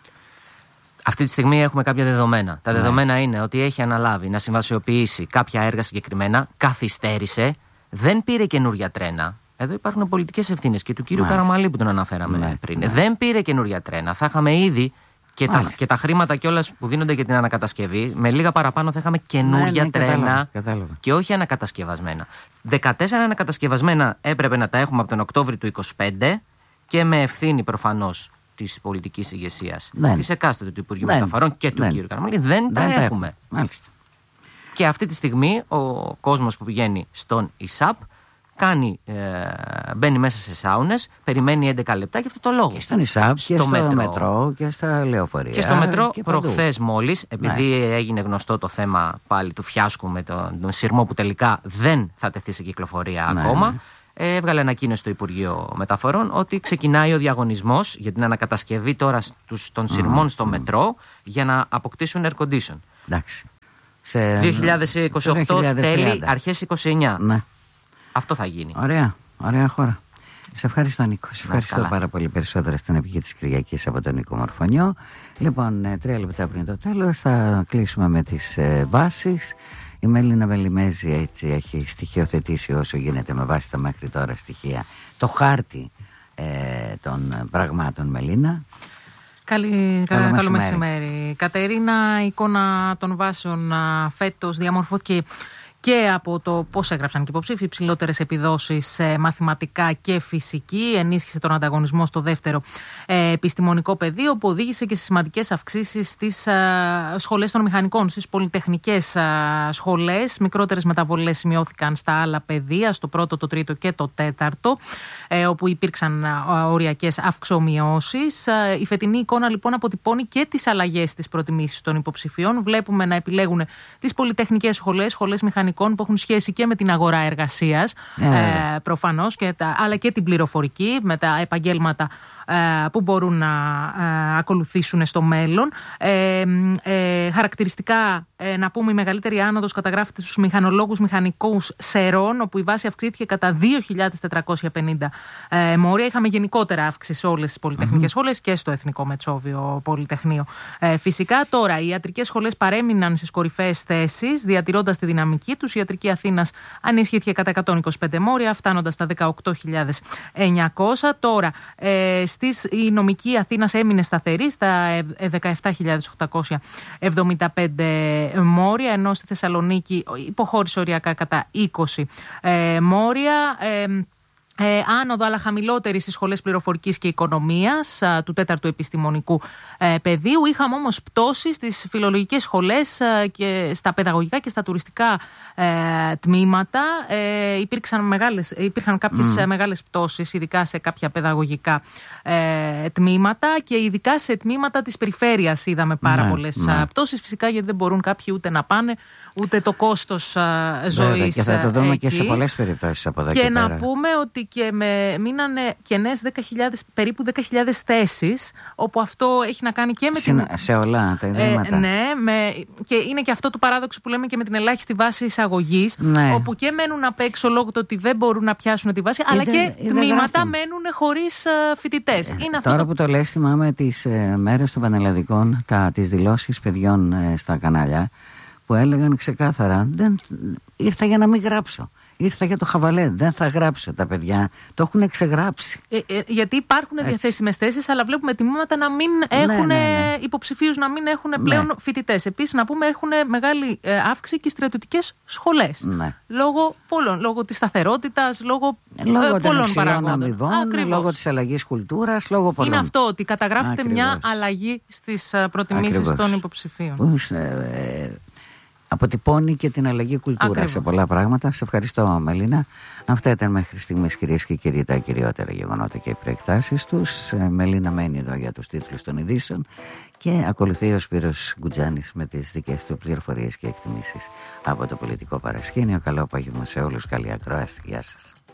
Αυτή τη στιγμή έχουμε κάποια δεδομένα. Τα ναι. δεδομένα είναι ότι έχει αναλάβει να συμβασιοποιήσει κάποια έργα συγκεκριμένα, καθυστέρησε, δεν πήρε καινούρια τρένα. Εδώ υπάρχουν πολιτικές ευθύνες και του κύριου Μάλιστα. Καραμαλή που τον αναφέραμε ναι. πριν. Ναι. Δεν πήρε καινούρια τρένα. Θα είχαμε ήδη και τα, και τα χρήματα κιόλας που δίνονται για την ανακατασκευή. Με λίγα παραπάνω θα είχαμε καινούρια ναι, ναι, τρένα κατάλαβα, κατάλαβα. Και όχι ανακατασκευασμένα. δεκατέσσερα ανακατασκευασμένα έπρεπε να τα έχουμε από τον Οκτώβρη του είκοσι πέντε και με ευθύνη προφανώς της πολιτικής ηγεσίας, ναι. της εκάστοτε του Υπουργείου ναι. Μεταφορών και του ναι. κ. Καραμαλή. Δεν τα δεν έχουμε. Μάλιστα. Και αυτή τη στιγμή ο κόσμος που πηγαίνει στον ΙΣΑΠ κάνει, ε, μπαίνει μέσα σε σάουνες, περιμένει έντεκα λεπτά και αυτό το λόγο. Και στον ΙΣΑΠ και στο μετρό, μετρό και στα λεωφορεία. Και στο μετρό προχθές μόλις, επειδή ναι. έγινε γνωστό το θέμα πάλι του φιάσκου με τον, τον σειρμό που τελικά δεν θα τεθεί σε κυκλοφορία ναι. ακόμα, ε, έβγαλε ανακοίνωση στο Υπουργείο Μεταφορών ότι ξεκινάει ο διαγωνισμός για την ανακατασκευή τώρα στους, των σειρμών mm. στο μετρό για να αποκτήσουν air condition. Εντάξει. Σε δύο χιλιάδες είκοσι οκτώ τέλη, αρχές είκοσι εννιά. Ναι. Αυτό θα γίνει. Ωραία, ωραία χώρα. Σε ευχαριστώ, Νίκο. Σε ευχαριστώ καλά. πάρα πολύ περισσότερα στην επική της Κυριακής από τον Νίκο Μορφωνιό. Λοιπόν, τρία λεπτά πριν το τέλος θα κλείσουμε με τις ε, βάσεις. Η Μελίνα Βελιμέζη έτσι έχει στοιχειοθετήσει όσο γίνεται με βάση τα μέχρι τώρα στοιχεία το χάρτη ε, των πραγμάτων. Μελίνα. Καλή, καλό, καλό, καλό μεσημέρι. μεσημέρι. Κατερίνα, η εικόνα των βάσεων φέτος διαμορφώθηκε και από το πώς έγραψαν και υποψήφοι, υψηλότερες επιδόσεις σε μαθηματικά και φυσική, ενίσχυσε τον ανταγωνισμό στο δεύτερο ε, επιστημονικό πεδίο, που οδήγησε και σε σημαντικές αυξήσεις στις ε, σχολές των μηχανικών, στις πολυτεχνικές ε, σχολές. Μικρότερες μεταβολές σημειώθηκαν στα άλλα πεδία, στο πρώτο, το τρίτο και το τέταρτο, ε, όπου υπήρξαν ε, οριακές αυξομειώσεις. Ε, η φετινή εικόνα λοιπόν αποτυπώνει και τις αλλαγές στις προτιμήσεις των υποψηφίων. Βλέπουμε να επιλέγουν τις πολυτεχνικές σχολές, σχολές μηχανικών που έχουν σχέση και με την αγορά εργασίας, yeah. ε, προφανώς, και τα, αλλά και την πληροφορική, με τα επαγγέλματα ε, που μπορούν να ε, ακολουθήσουν στο μέλλον. Ε, ε, χαρακτηριστικά, ε, να πούμε, η μεγαλύτερη άνοδος καταγράφεται στους μηχανολόγους μηχανικούς Σερών, όπου η βάση αυξήθηκε κατά δύο χιλιάδες τετρακόσια πενήντα ε, μόρια. Είχαμε γενικότερα αύξηση σε όλες τις πολυτεχνικές mm-hmm. σχολές και στο Εθνικό Μετσόβιο Πολυτεχνείο. Ε, φυσικά, τώρα οι ιατρικές σχολές παρέμειναν στις κορυφαίες θέσεις, διατηρώντας τη δυναμική τους. Η Ιατρική Αθήνας ανισχύθηκε κατά εκατόν είκοσι πέντε μόρια, φτάνοντας στα δεκαοκτώ χιλιάδες εννιακόσια. Τώρα, ε, στις, η νομική Αθήνας έμεινε σταθερή στα δεκαεπτά χιλιάδες οκτακόσια εβδομήντα πέντε μόρια, ενώ στη Θεσσαλονίκη υποχώρησε οριακά κατά είκοσι ε, μόρια. Ε, Ε, άνοδο, αλλά χαμηλότερη στις σχολές πληροφορικής και οικονομίας α, του τέταρτου επιστημονικού ε, πεδίου. Είχαμε όμως πτώση στις φιλολογικές σχολές α, και στα παιδαγωγικά και στα τουριστικά ε, τμήματα. Ε, υπήρξαν μεγάλες, υπήρχαν κάποιες mm. μεγάλες πτώσεις, ειδικά σε κάποια παιδαγωγικά ε, τμήματα, και ειδικά σε τμήματα της περιφέρειας είδαμε πάρα mm. πολλές mm. πτώσεις. Φυσικά, γιατί δεν μπορούν κάποιοι ούτε να πάνε, ούτε το κόστος ζωής. Βέβαια, και θα το δούμε εκεί. Και σε πολλές περιπτώσεις από εδώ και, και πέρα. να πούμε ότι και με, μείνανε κενές δέκα χιλιάδες, περίπου δέκα χιλιάδες θέσεις, όπου αυτό έχει να κάνει και με Συν, την... Σε όλα τα ιδρύματα. Ε, ναι, με, και είναι και αυτό το παράδοξο που λέμε και με την ελάχιστη βάση εισαγωγής, ναι. όπου και μένουν απ' έξω λόγω του ότι δεν μπορούν να πιάσουν τη βάση, αλλά είδε, και είδε τμήματα γράφουν. μένουν χωρίς uh, φοιτητές. Ε, είναι τώρα αυτό που το λες, θυμάμαι τις ε, μέρες των πανελλαδικών, τα, τις δηλώσεις παιδιών ε, στα κανάλια, που έλεγαν ξεκάθαρα, δεν, ήρθα για να μην γράψω. Ήρθα για το χαβαλέ, δεν θα γράψω. Τα παιδιά το έχουν ξεγράψει. Ε, ε, γιατί υπάρχουν διαθέσιμες θέσεις, αλλά βλέπουμε τμήματα να μην έχουν ναι, ναι, ναι. υποψηφίους, να μην έχουν πλέον ναι. φοιτητές. Επίσης, να πούμε, έχουν μεγάλη ε, αύξηση και στρατιωτικές σχολές. Ναι. Λόγω πολλών, λόγω της σταθερότητας, λόγω, λόγω ε, πολλών παραγόντων. Αμοιβών, λόγω της αλλαγής κουλτούρας, λόγω πολλών. Είναι αυτό, ότι καταγράφεται Ακριβώς. μια αλλαγή στις uh, προτιμήσεις Ακριβώς. των υποψηφίων. Πώς, ε, ε, αποτυπώνει και την αλλαγή κουλτούρα Ακριβώς. σε πολλά πράγματα. Σε ευχαριστώ, Μελίνα. Αυτά ήταν μέχρι στιγμής, κυρίες και κύριοι, τα κυριότερα γεγονότα και οι προεκτάσεις τους. Μελίνα μένει εδώ για τους τίτλους των ειδήσεων και ακολουθεί ο Σπύρος Γκουτζάνης με τις δικές του πληροφορίες και εκτιμήσεις από το πολιτικό παρασκήνιο. Καλό απόγευμα σε όλους. Καλή ακρόαση. Γεια σας.